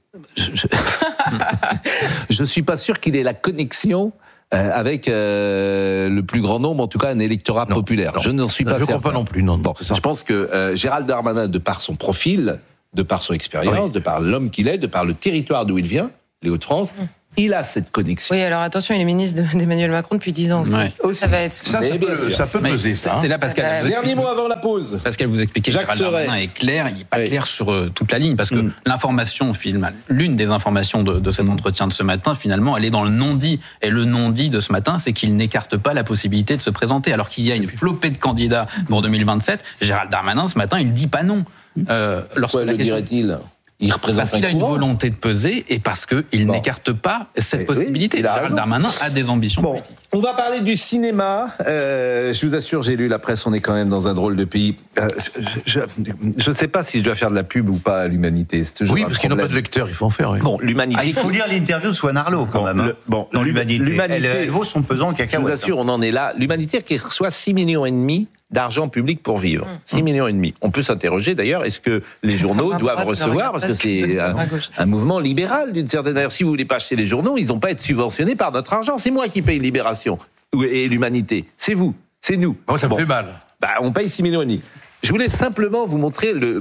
Je suis pas sûr qu'il ait la connexion avec le plus grand nombre, en tout cas un électorat populaire. Je n'en suis pas certain. Je ne crois pas non plus. Non. Bon, je pense que Gérald Darmanin, de par son profil, de par son expérience, de par l'homme qu'il est, de par le territoire d'où il vient, les Hauts-de-France, il a cette connexion. Oui, alors attention, il est ministre d'Emmanuel Macron depuis 10 ans aussi. Ouais. Ça va être... Ça peut peser, ça. C'est là, Pascal. Dernier mot avant la pause. Pascal, vous expliquez que Gérald Darmanin est clair, il n'est pas clair sur toute la ligne, parce que l'une des informations de cet entretien de ce matin, finalement, elle est dans le non-dit. Et le non-dit de ce matin, c'est qu'il n'écarte pas la possibilité de se présenter. Alors qu'il y a une flopée de candidats pour 2027, Gérald Darmanin, ce matin, il ne dit pas non. Pourquoi le dirait-il ? Parce qu'il a une volonté de peser et parce qu'il n'écarte pas cette possibilité. Gérald Darmanin a des ambitions politiques. On va parler du cinéma. Je vous assure, j'ai lu la presse, on est quand même dans un drôle de pays. Je ne sais pas si je dois faire de la pub ou pas à l'Humanité. Oui, parce qu'ils n'ont pas de lecteurs, il faut en faire. Oui. Bon, l'Humanité. Il faut lire l'interview de Swan Arlo quand même. Dans l'Humanité. Elle vaut son pesant en cacahuètes. Je vous assure, on en est là. L'Humanité qui reçoit 6,5 millions d'argent public pour vivre. 6,5 millions. On peut s'interroger d'ailleurs, est-ce que les journaux doivent recevoir, parce que c'est un mouvement libéral d'une certaine manière. Si vous voulez pas acheter les journaux, ils n'ont pas à être subventionnés par notre argent. C'est moi qui paye Libération et l'Humanité. C'est vous, c'est nous. Moi, ça me fait mal. On paye 6,5 millions. Je voulais simplement vous montrer le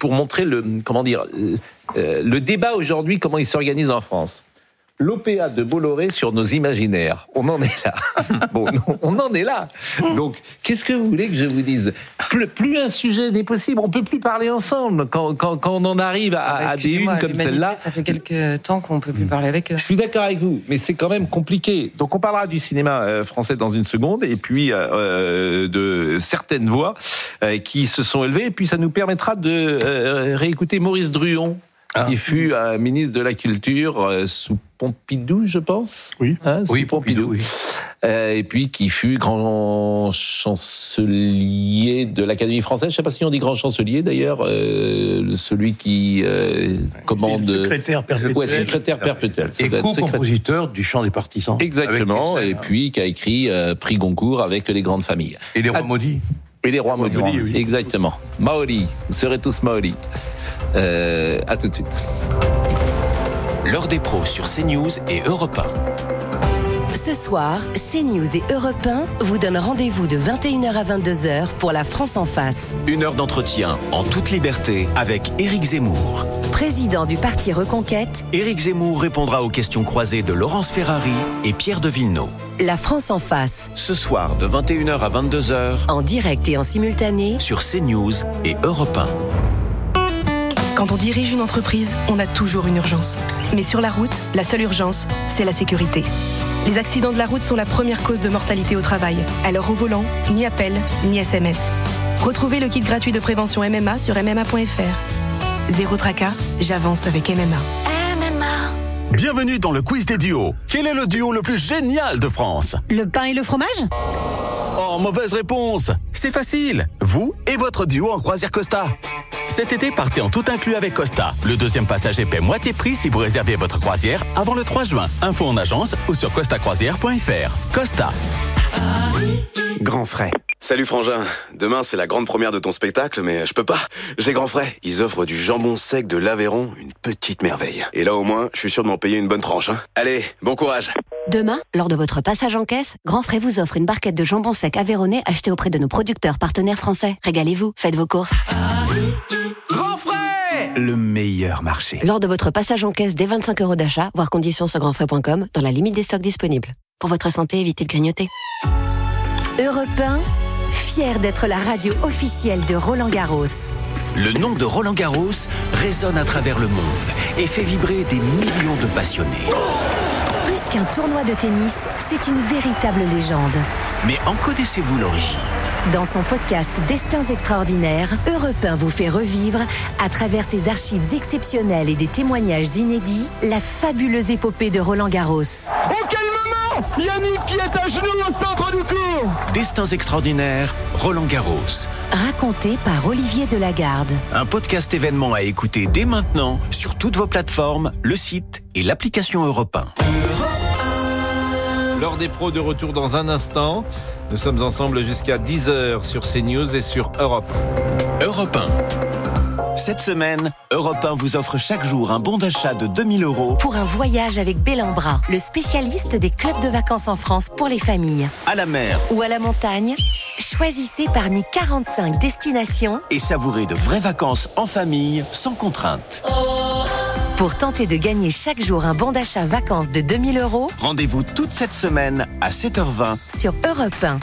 débat aujourd'hui, comment il s'organise en France. L'OPA de Bolloré sur nos imaginaires. On en est là. On en est là. Donc, qu'est-ce que vous voulez que je vous dise ? Plus un sujet n'est possible. On peut plus parler ensemble quand on en arrive à des unes comme celle-là. Ça fait quelques temps qu'on peut plus parler avec eux. Je suis d'accord avec vous, mais c'est quand même compliqué. Donc, on parlera du cinéma français dans une seconde, et puis de certaines voix qui se sont élevées, et puis ça nous permettra de réécouter Maurice Druon, qui fut ministre de la Culture sous Pompidou, je pense. Oui, oui, Pompidou. Oui. Et puis qui fut grand chancelier de l'Académie française. Je ne sais pas si on dit grand chancelier d'ailleurs, celui qui commande. C'est le secrétaire perpétuel. Ouais, secrétaire perpétuel. Et co-compositeur du Chant des Partisans. Exactement. Et puis qui a écrit Prix Goncourt avec les grandes familles. Et les rois maudits. Et les rois maudits. Oui. Exactement. Maori. Vous serez tous Maori. À tout de suite. L'heure des pros sur CNews et Europe 1. Ce soir, CNews et Europe 1 vous donnent rendez-vous de 21h à 22h pour La France en face. Une heure d'entretien en toute liberté avec Éric Zemmour. Président du parti Reconquête, Éric Zemmour répondra aux questions croisées de Laurence Ferrari et Pierre de Villeneuve. La France en face. Ce soir de 21h à 22h. En direct et en simultané. Sur CNews et Europe 1. Quand on dirige une entreprise, on a toujours une urgence. Mais sur la route, la seule urgence, c'est la sécurité. Les accidents de la route sont la première cause de mortalité au travail. Alors au volant, ni appel, ni SMS. Retrouvez le kit gratuit de prévention MMA sur MMA.fr. Zéro tracas, j'avance avec MMA. Bienvenue dans le quiz des duos. Quel est le duo le plus génial de France ? Le pain et le fromage ? Oh, mauvaise réponse. C'est facile. Vous et votre duo en croisière Costa. Cet été, partez en tout inclus avec Costa. Le deuxième passager paie moitié prix si vous réservez votre croisière avant le 3 juin. Info en agence ou sur costacroisière.fr. Costa. Grand frais. Salut Frangin, demain c'est la grande première de ton spectacle, mais je peux pas. J'ai grand frais. Ils offrent du jambon sec de l'Aveyron, une petite merveille. Et là au moins, je suis sûr de m'en payer une bonne tranche. Allez, bon courage. Demain, lors de votre passage en caisse, Grand Frais vous offre une barquette de jambon sec aveyronnais achetée auprès de nos producteurs partenaires français. Régalez-vous, faites vos courses. Grand frais, le meilleur marché. Lors de votre passage en caisse dès 25 € d'achat, voir conditions sur grandfrais.com, dans la limite des stocks disponibles. Pour votre santé, évitez de grignoter. Europe 1, fier d'être la radio officielle de Roland-Garros. Le nom de Roland-Garros résonne à travers le monde et fait vibrer des millions de passionnés. Plus qu'un tournoi de tennis, c'est une véritable légende. Mais en connaissez-vous l'origine ? Dans son podcast Destins extraordinaires, Europe 1 vous fait revivre, à travers ses archives exceptionnelles et des témoignages inédits, la fabuleuse épopée de Roland-Garros. Oh, quel moment! Yannick qui est à genoux au centre du court. Destins extraordinaires, Roland Garros. Raconté par Olivier Delagarde. Un podcast événement à écouter dès maintenant sur toutes vos plateformes, le site et l'application Europe 1. L'heure des pros de retour dans un instant. Nous sommes ensemble jusqu'à 10h sur CNews et sur Europe 1. Europe 1. Cette semaine, Europe 1 vous offre chaque jour un bon d'achat de 2000 € pour un voyage avec Bellambra, le spécialiste des clubs de vacances en France pour les familles. À la mer ou à la montagne, choisissez parmi 45 destinations et savourez de vraies vacances en famille sans contrainte. Pour tenter de gagner chaque jour un bon d'achat vacances de 2000 €, rendez-vous toute cette semaine à 7h20 sur Europe 1.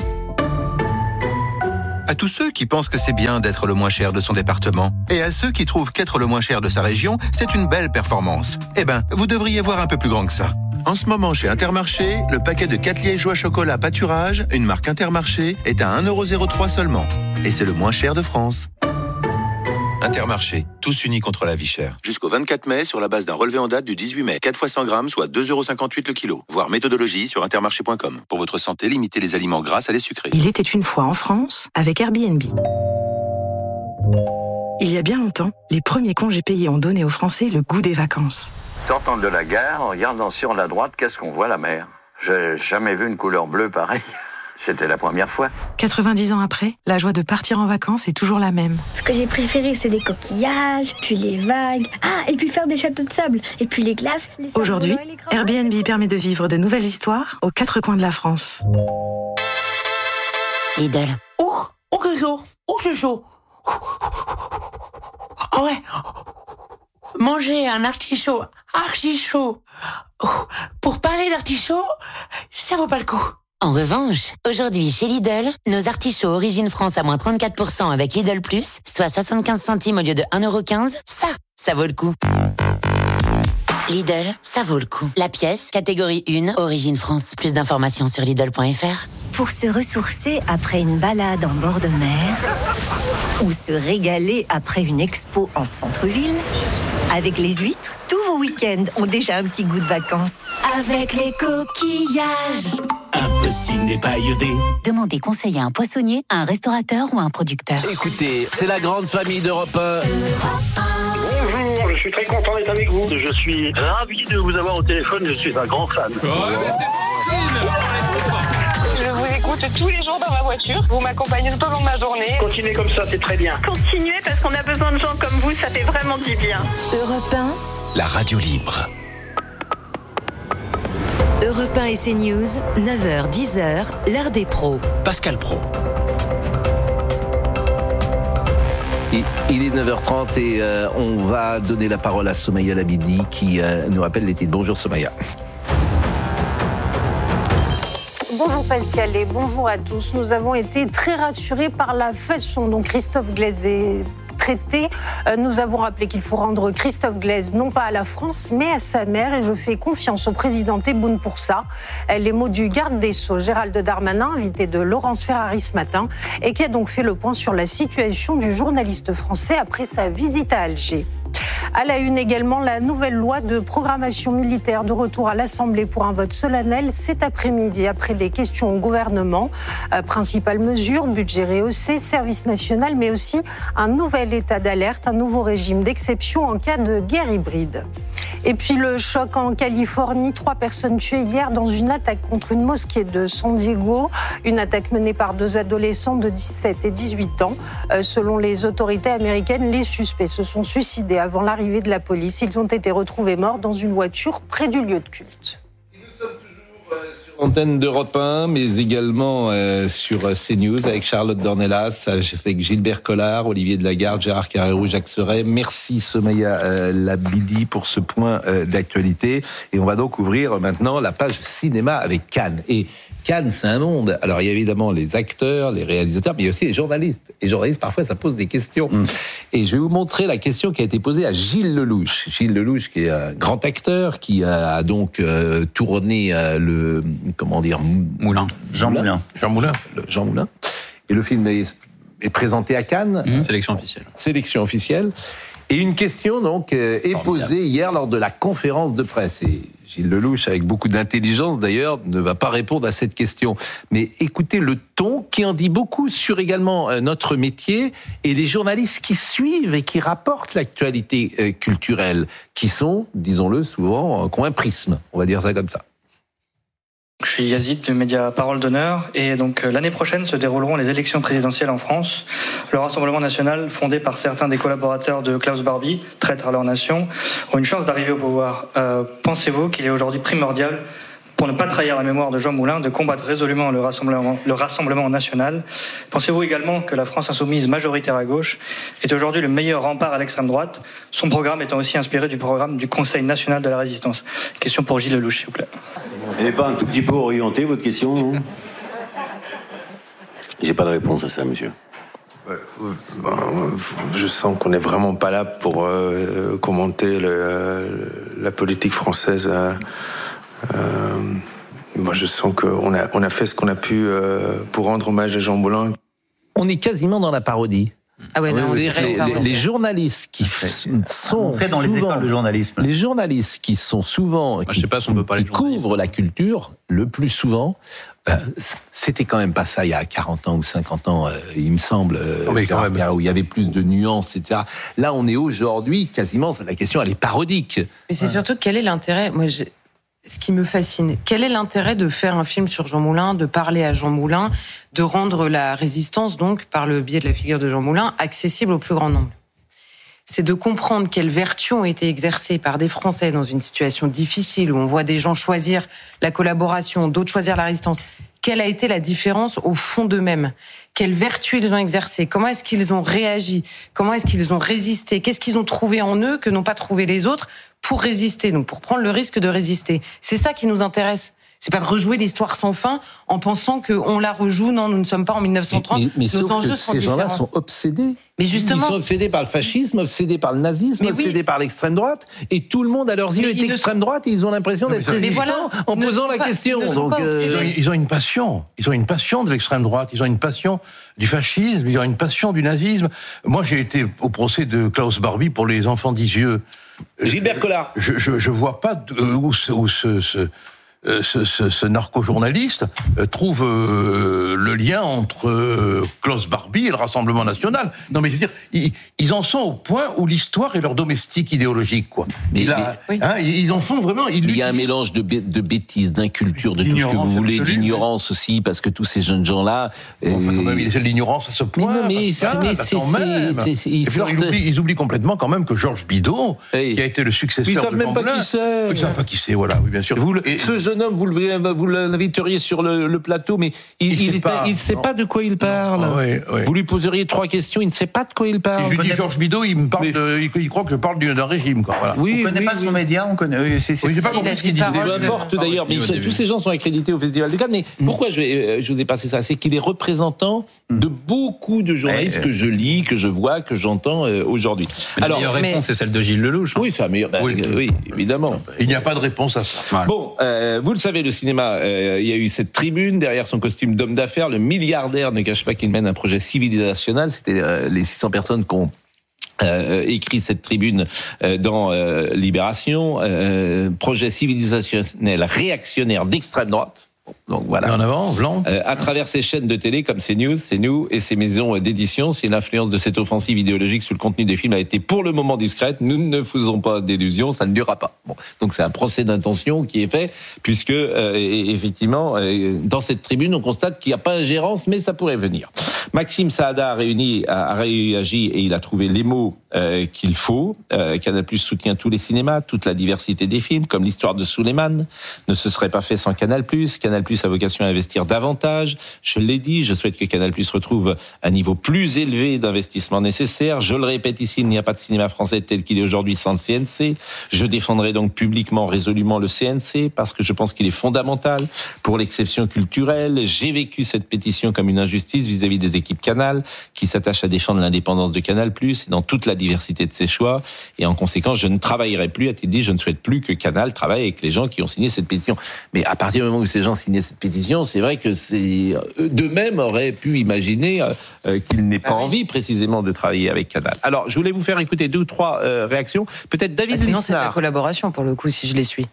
À tous ceux qui pensent que c'est bien d'être le moins cher de son département, et à ceux qui trouvent qu'être le moins cher de sa région, c'est une belle performance. Eh ben, vous devriez voir un peu plus grand que ça. En ce moment, chez Intermarché, le paquet de 4 liégeois chocolat pâturage, une marque Intermarché, est à 1,03 € seulement. Et c'est le moins cher de France. Intermarché, tous unis contre la vie chère. Jusqu'au 24 mai, sur la base d'un relevé en date du 18 mai. 4 fois 100 grammes, soit 2,58 € le kilo. Voir méthodologie sur intermarché.com. Pour votre santé, limitez les aliments gras à les sucrés. Il était une fois en France avec Airbnb. Il y a bien longtemps, les premiers congés payés ont donné aux Français le goût des vacances. Sortant de la gare, en regardant sur la droite, qu'est-ce qu'on voit? La mer. J'ai jamais vu une couleur bleue pareille. C'était la première fois. 90 ans après, la joie de partir en vacances est toujours la même. Ce que j'ai préféré, c'est les coquillages, puis les vagues. Ah, et puis faire des châteaux de sable. Et puis les glaces. Aujourd'hui, Airbnb permet de vivre de nouvelles histoires aux 4 coins de la France. Lidl. Oh, c'est chaud. Oh, c'est chaud. Ah ouais. Manger un artichaut archi chaud. Pour parler d'artichaut, ça vaut pas le coup. En revanche, aujourd'hui chez Lidl, nos artichauts Origine France à moins 34% avec Lidl Plus, soit 75 centimes au lieu de 1,15 €, ça vaut le coup. Lidl, ça vaut le coup. La pièce, catégorie 1, Origine France. Plus d'informations sur Lidl.fr. Pour se ressourcer après une balade en bord de mer ou se régaler après une expo en centre-ville, avec les huîtres, tous vos week-ends ont déjà un petit goût de vacances. Avec les coquillages. Impossible n'est pas iodé. Demandez conseil à un poissonnier, à un restaurateur ou à un producteur. Écoutez, c'est la grande famille d'Europe 1. Bonjour, je suis très content d'être avec vous. Je suis ravi de vous avoir au téléphone, je suis un grand fan. Je vous écoute tous les jours dans ma voiture. Vous m'accompagnez tout au long de ma journée. Continuez comme ça, c'est très bien. Continuez parce qu'on a besoin de gens comme vous, ça fait vraiment du bien. Europe 1. La radio libre. Europe 1 et CNews, 9h, 10h, l'heure des pros. Pascal Praud. Il est 9h30 et on va donner la parole à Somaya Labidi qui nous rappelle les titres. Bonjour Somaya. Bonjour Pascal et bonjour à tous. Nous avons été très rassurés par la façon dont Christophe Glaise est traité. Nous avons rappelé qu'il faut rendre Christophe Glaise non pas à la France mais à sa mère et je fais confiance au président Tebboune pour ça. Les mots du garde des Sceaux Gérald Darmanin, invité de Laurence Ferrari ce matin et qui a donc fait le point sur la situation du journaliste français après sa visite à Alger. À la une également, la nouvelle loi de programmation militaire de retour à l'Assemblée pour un vote solennel cet après-midi après les questions au gouvernement. Principales mesures, budget rehaussé, service national, mais aussi un nouvel état d'alerte, un nouveau régime d'exception en cas de guerre hybride. Et puis le choc en Californie, 3 personnes tuées hier dans une attaque contre une mosquée de San Diego. Une attaque menée par 2 adolescents de 17 et 18 ans. Selon les autorités américaines, les suspects se sont suicidés avant l'arrivée de la police. Ils ont été retrouvés morts dans une voiture près du lieu de culte. Sur l'antenne d'Europe 1, mais également sur CNews avec Charlotte Dornelas, avec Gilbert Collard, Olivier Delagarde, Gérard Carrérou, Jacques Serret. Merci Somaya Labidi pour ce point d'actualité. Et on va donc ouvrir maintenant la page cinéma avec Cannes. Et Cannes, c'est un monde. Alors, il y a évidemment les acteurs, les réalisateurs, mais il y a aussi les journalistes. Et les journalistes, parfois, ça pose des questions. Et je vais vous montrer la question qui a été posée à Gilles Lelouch. Gilles Lelouch, qui est un grand acteur, qui a donc tourné Jean Moulin. Et le film est présenté à Cannes. Sélection officielle. Sélection officielle. Et une question donc est posée hier lors de la conférence de presse. Et Gilles Lellouche, avec beaucoup d'intelligence d'ailleurs, ne va pas répondre à cette question. Mais écoutez le ton qui en dit beaucoup sur également notre métier et les journalistes qui suivent et qui rapportent l'actualité culturelle, qui sont, disons-le souvent, qui ont un prisme, on va dire ça comme ça. Je suis Yazid du média Parole d'Honneur et donc l'année prochaine se dérouleront les élections présidentielles en France. Le Rassemblement national, fondé par certains des collaborateurs de Klaus Barbie, traîtres à leur nation, ont une chance d'arriver au pouvoir. Pensez-vous qu'il est aujourd'hui primordial, pour ne pas trahir la mémoire de Jean Moulin, de combattre résolument le Rassemblement national? Pensez-vous également que la France insoumise majoritaire à gauche est aujourd'hui le meilleur rempart à l'extrême droite, son programme étant aussi inspiré du programme du Conseil national de la résistance? Question pour Gilles Lellouche, s'il vous plaît. Elle n'est pas un tout petit peu orientée, votre question, non? J'ai pas de réponse à ça, monsieur. Je sens qu'on n'est vraiment pas là pour commenter la politique française. Moi, je sens qu'on a fait ce qu'on a pu pour rendre hommage à Jean Moulin. On est quasiment dans la parodie. Ah ouais, les journalistes qui sont dans les écoles de journalisme. Les journalistes qui sont souvent qui couvrent la culture le plus souvent. C'était quand même pas ça il y a 40 ans ou 50 ans, il me semble, où il y avait plus de nuances, etc. Là, on est aujourd'hui quasiment, la question elle est parodique. Mais c'est surtout quel est l'intérêt? Moi, ce qui me fascine, quel est l'intérêt de faire un film sur Jean Moulin, de parler à Jean Moulin, de rendre la résistance, donc, par le biais de la figure de Jean Moulin, accessible au plus grand nombre? C'est de comprendre quelles vertus ont été exercées par des Français dans une situation difficile, où on voit des gens choisir la collaboration, d'autres choisir la résistance. Quelle a été la différence au fond d'eux-mêmes? Quelles vertus ils ont exercées? Comment est-ce qu'ils ont réagi? Comment est-ce qu'ils ont résisté? Qu'est-ce qu'ils ont trouvé en eux que n'ont pas trouvé les autres pour résister, donc pour prendre le risque de résister? C'est ça qui nous intéresse. C'est pas de rejouer l'histoire sans fin en pensant qu'on la rejoue. Non, nous ne sommes pas en 1930. Mais sauf que ces gens-là sont obsédés. Mais justement, ils sont obsédés par le fascisme, obsédés par le nazisme, obsédés par l'extrême droite, et tout le monde à leurs yeux est extrême droite et ils ont l'impression d'être résistants en posant la question. Donc, ils ont une passion. Ils ont une passion de l'extrême droite. Ils ont une passion du fascisme. Ils ont une passion du nazisme. Moi, j'ai été au procès de Klaus Barbie pour les enfants d'Isieux. Gilbert Collard. Je vois pas où ce narco-journaliste trouve le lien entre Klaus Barbie et le Rassemblement national. Non, mais je veux dire, ils en sont au point où l'histoire est leur domestique idéologique, quoi. Ils en sont vraiment... Il y a un mélange de bêtises, d'inculture, de tout ce que vous voulez, d'ignorance aussi, parce que tous ces jeunes gens-là... c'est de l'ignorance à ce point. Ils oublient complètement quand même que Georges Bidault, qui a été le successeur de Jean Moulin... Ils savent même pas qui c'est. Ils savent pas qui c'est, voilà, oui, bien sûr. Ce jeune homme, vous l'inviteriez sur le plateau, mais il ne sait pas de quoi il parle. Oui. Vous lui poseriez 3 questions, il ne sait pas de quoi il parle. Si je lui dis Georges Bidault, il croit que je parle d'un régime, quoi. Voilà. On ne connaît pas son média, on connaît. J'ai pas compris ce qu'il dit. Peu importe d'ailleurs, mais tous ces gens sont accrédités au Festival de Cannes. Mais pourquoi je vous ai passé ça? C'est qu'il est représentant de beaucoup de journalistes que je lis, que je vois, que j'entends aujourd'hui. La meilleure réponse, c'est celle de Gilles Lellouche. Oui, c'est la meilleure. Oui, évidemment. Il n'y a pas de réponse à ça. Voilà. Bon, vous le savez, le cinéma, il y a eu cette tribune, derrière son costume d'homme d'affaires, le milliardaire ne cache pas qu'il mène un projet civilisationnel. C'était les 600 personnes qui ont écrit cette tribune dans Libération. Projet civilisationnel réactionnaire d'extrême droite. Donc voilà. En avant, blanc. À travers ces chaînes de télé comme CNews, c'est nous et ces maisons d'édition, si l'influence de cette offensive idéologique sur le contenu des films a été pour le moment discrète, nous ne faisons pas d'illusions, ça ne durera pas. Bon, donc c'est un procès d'intention qui est fait, puisque effectivement, dans cette tribune, on constate qu'il n'y a pas ingérence, mais ça pourrait venir. Maxime Saada a réagi et il a trouvé les mots qu'il faut. Canal+ soutient tous les cinémas, toute la diversité des films, comme l'histoire de Souleymane ne se serait pas fait sans Canal+. Canal+ a vocation à investir davantage. Je l'ai dit, je souhaite que Canal+ retrouve un niveau plus élevé d'investissement nécessaire. Je le répète ici, il n'y a pas de cinéma français tel qu'il est aujourd'hui sans le CNC. Je défendrai donc publiquement, résolument le CNC parce que je pense qu'il est fondamental pour l'exception culturelle. J'ai vécu cette pétition comme une injustice vis-à-vis des équipes Canal qui s'attachent à défendre l'indépendance de Canal+ et dans toute la diversité de ses choix. Et en conséquence, je ne travaillerai plus, a-t-il dit, je ne souhaite plus que Canal travaille avec les gens qui ont signé cette pétition. Mais à partir du moment où ces gens signaient cette pétition, c'est vrai que d'eux-mêmes auraient pu imaginer qu'ils n'aient pas envie précisément de travailler avec Canal. Alors, je voulais vous faire écouter 2 ou 3 réactions. Peut-être David Lisnard. Sinon, c'est de la collaboration pour le coup, si je les suis.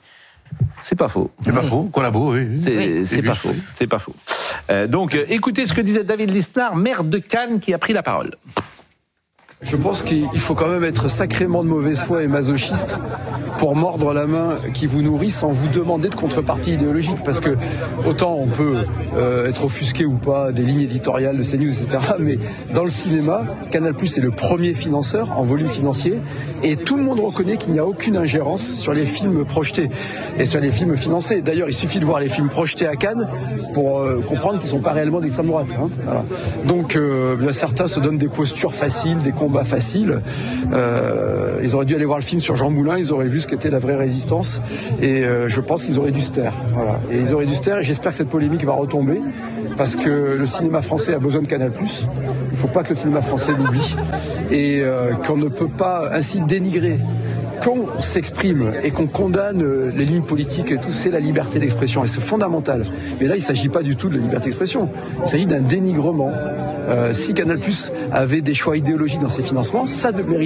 C'est pas faux. C'est pas faux. Collabo, oui. C'est pas faux. C'est pas faux. Donc, écoutez ce que disait David Lisnard, maire de Cannes, qui a pris la parole. Je pense qu'il faut quand même être sacrément de mauvaise foi et masochiste pour mordre la main qui vous nourrit sans vous demander de contrepartie idéologique. Parce que autant on peut être offusqué ou pas des lignes éditoriales de CNews, etc. Mais dans le cinéma, Canal+ est le premier financeur en volume financier. Et tout le monde reconnaît qu'il n'y a aucune ingérence sur les films projetés et sur les films financés. D'ailleurs, il suffit de voir les films projetés à Cannes pour comprendre qu'ils ne sont pas réellement d'extrême droite. Hein. Voilà. Donc, bien, certains se donnent des postures faciles, des combats faciles. Ils auraient dû aller voir le film sur Jean Moulin, ils auraient vu ce qu'était la vraie résistance. Et je pense qu'ils auraient dû se taire. Voilà. Et ils auraient dû se taire, et j'espère que cette polémique va retomber, parce que le cinéma français a besoin de Canal+. Il ne faut pas que le cinéma français l'oublie. Et qu'on ne peut pas ainsi dénigrer. Quand on s'exprime et qu'on condamne les lignes politiques et tout, c'est la liberté d'expression et c'est fondamental. Mais là, il ne s'agit pas du tout de la liberté d'expression. Il s'agit d'un dénigrement. Si Canal+ avait des choix idéologiques dans ses financements, ça devrait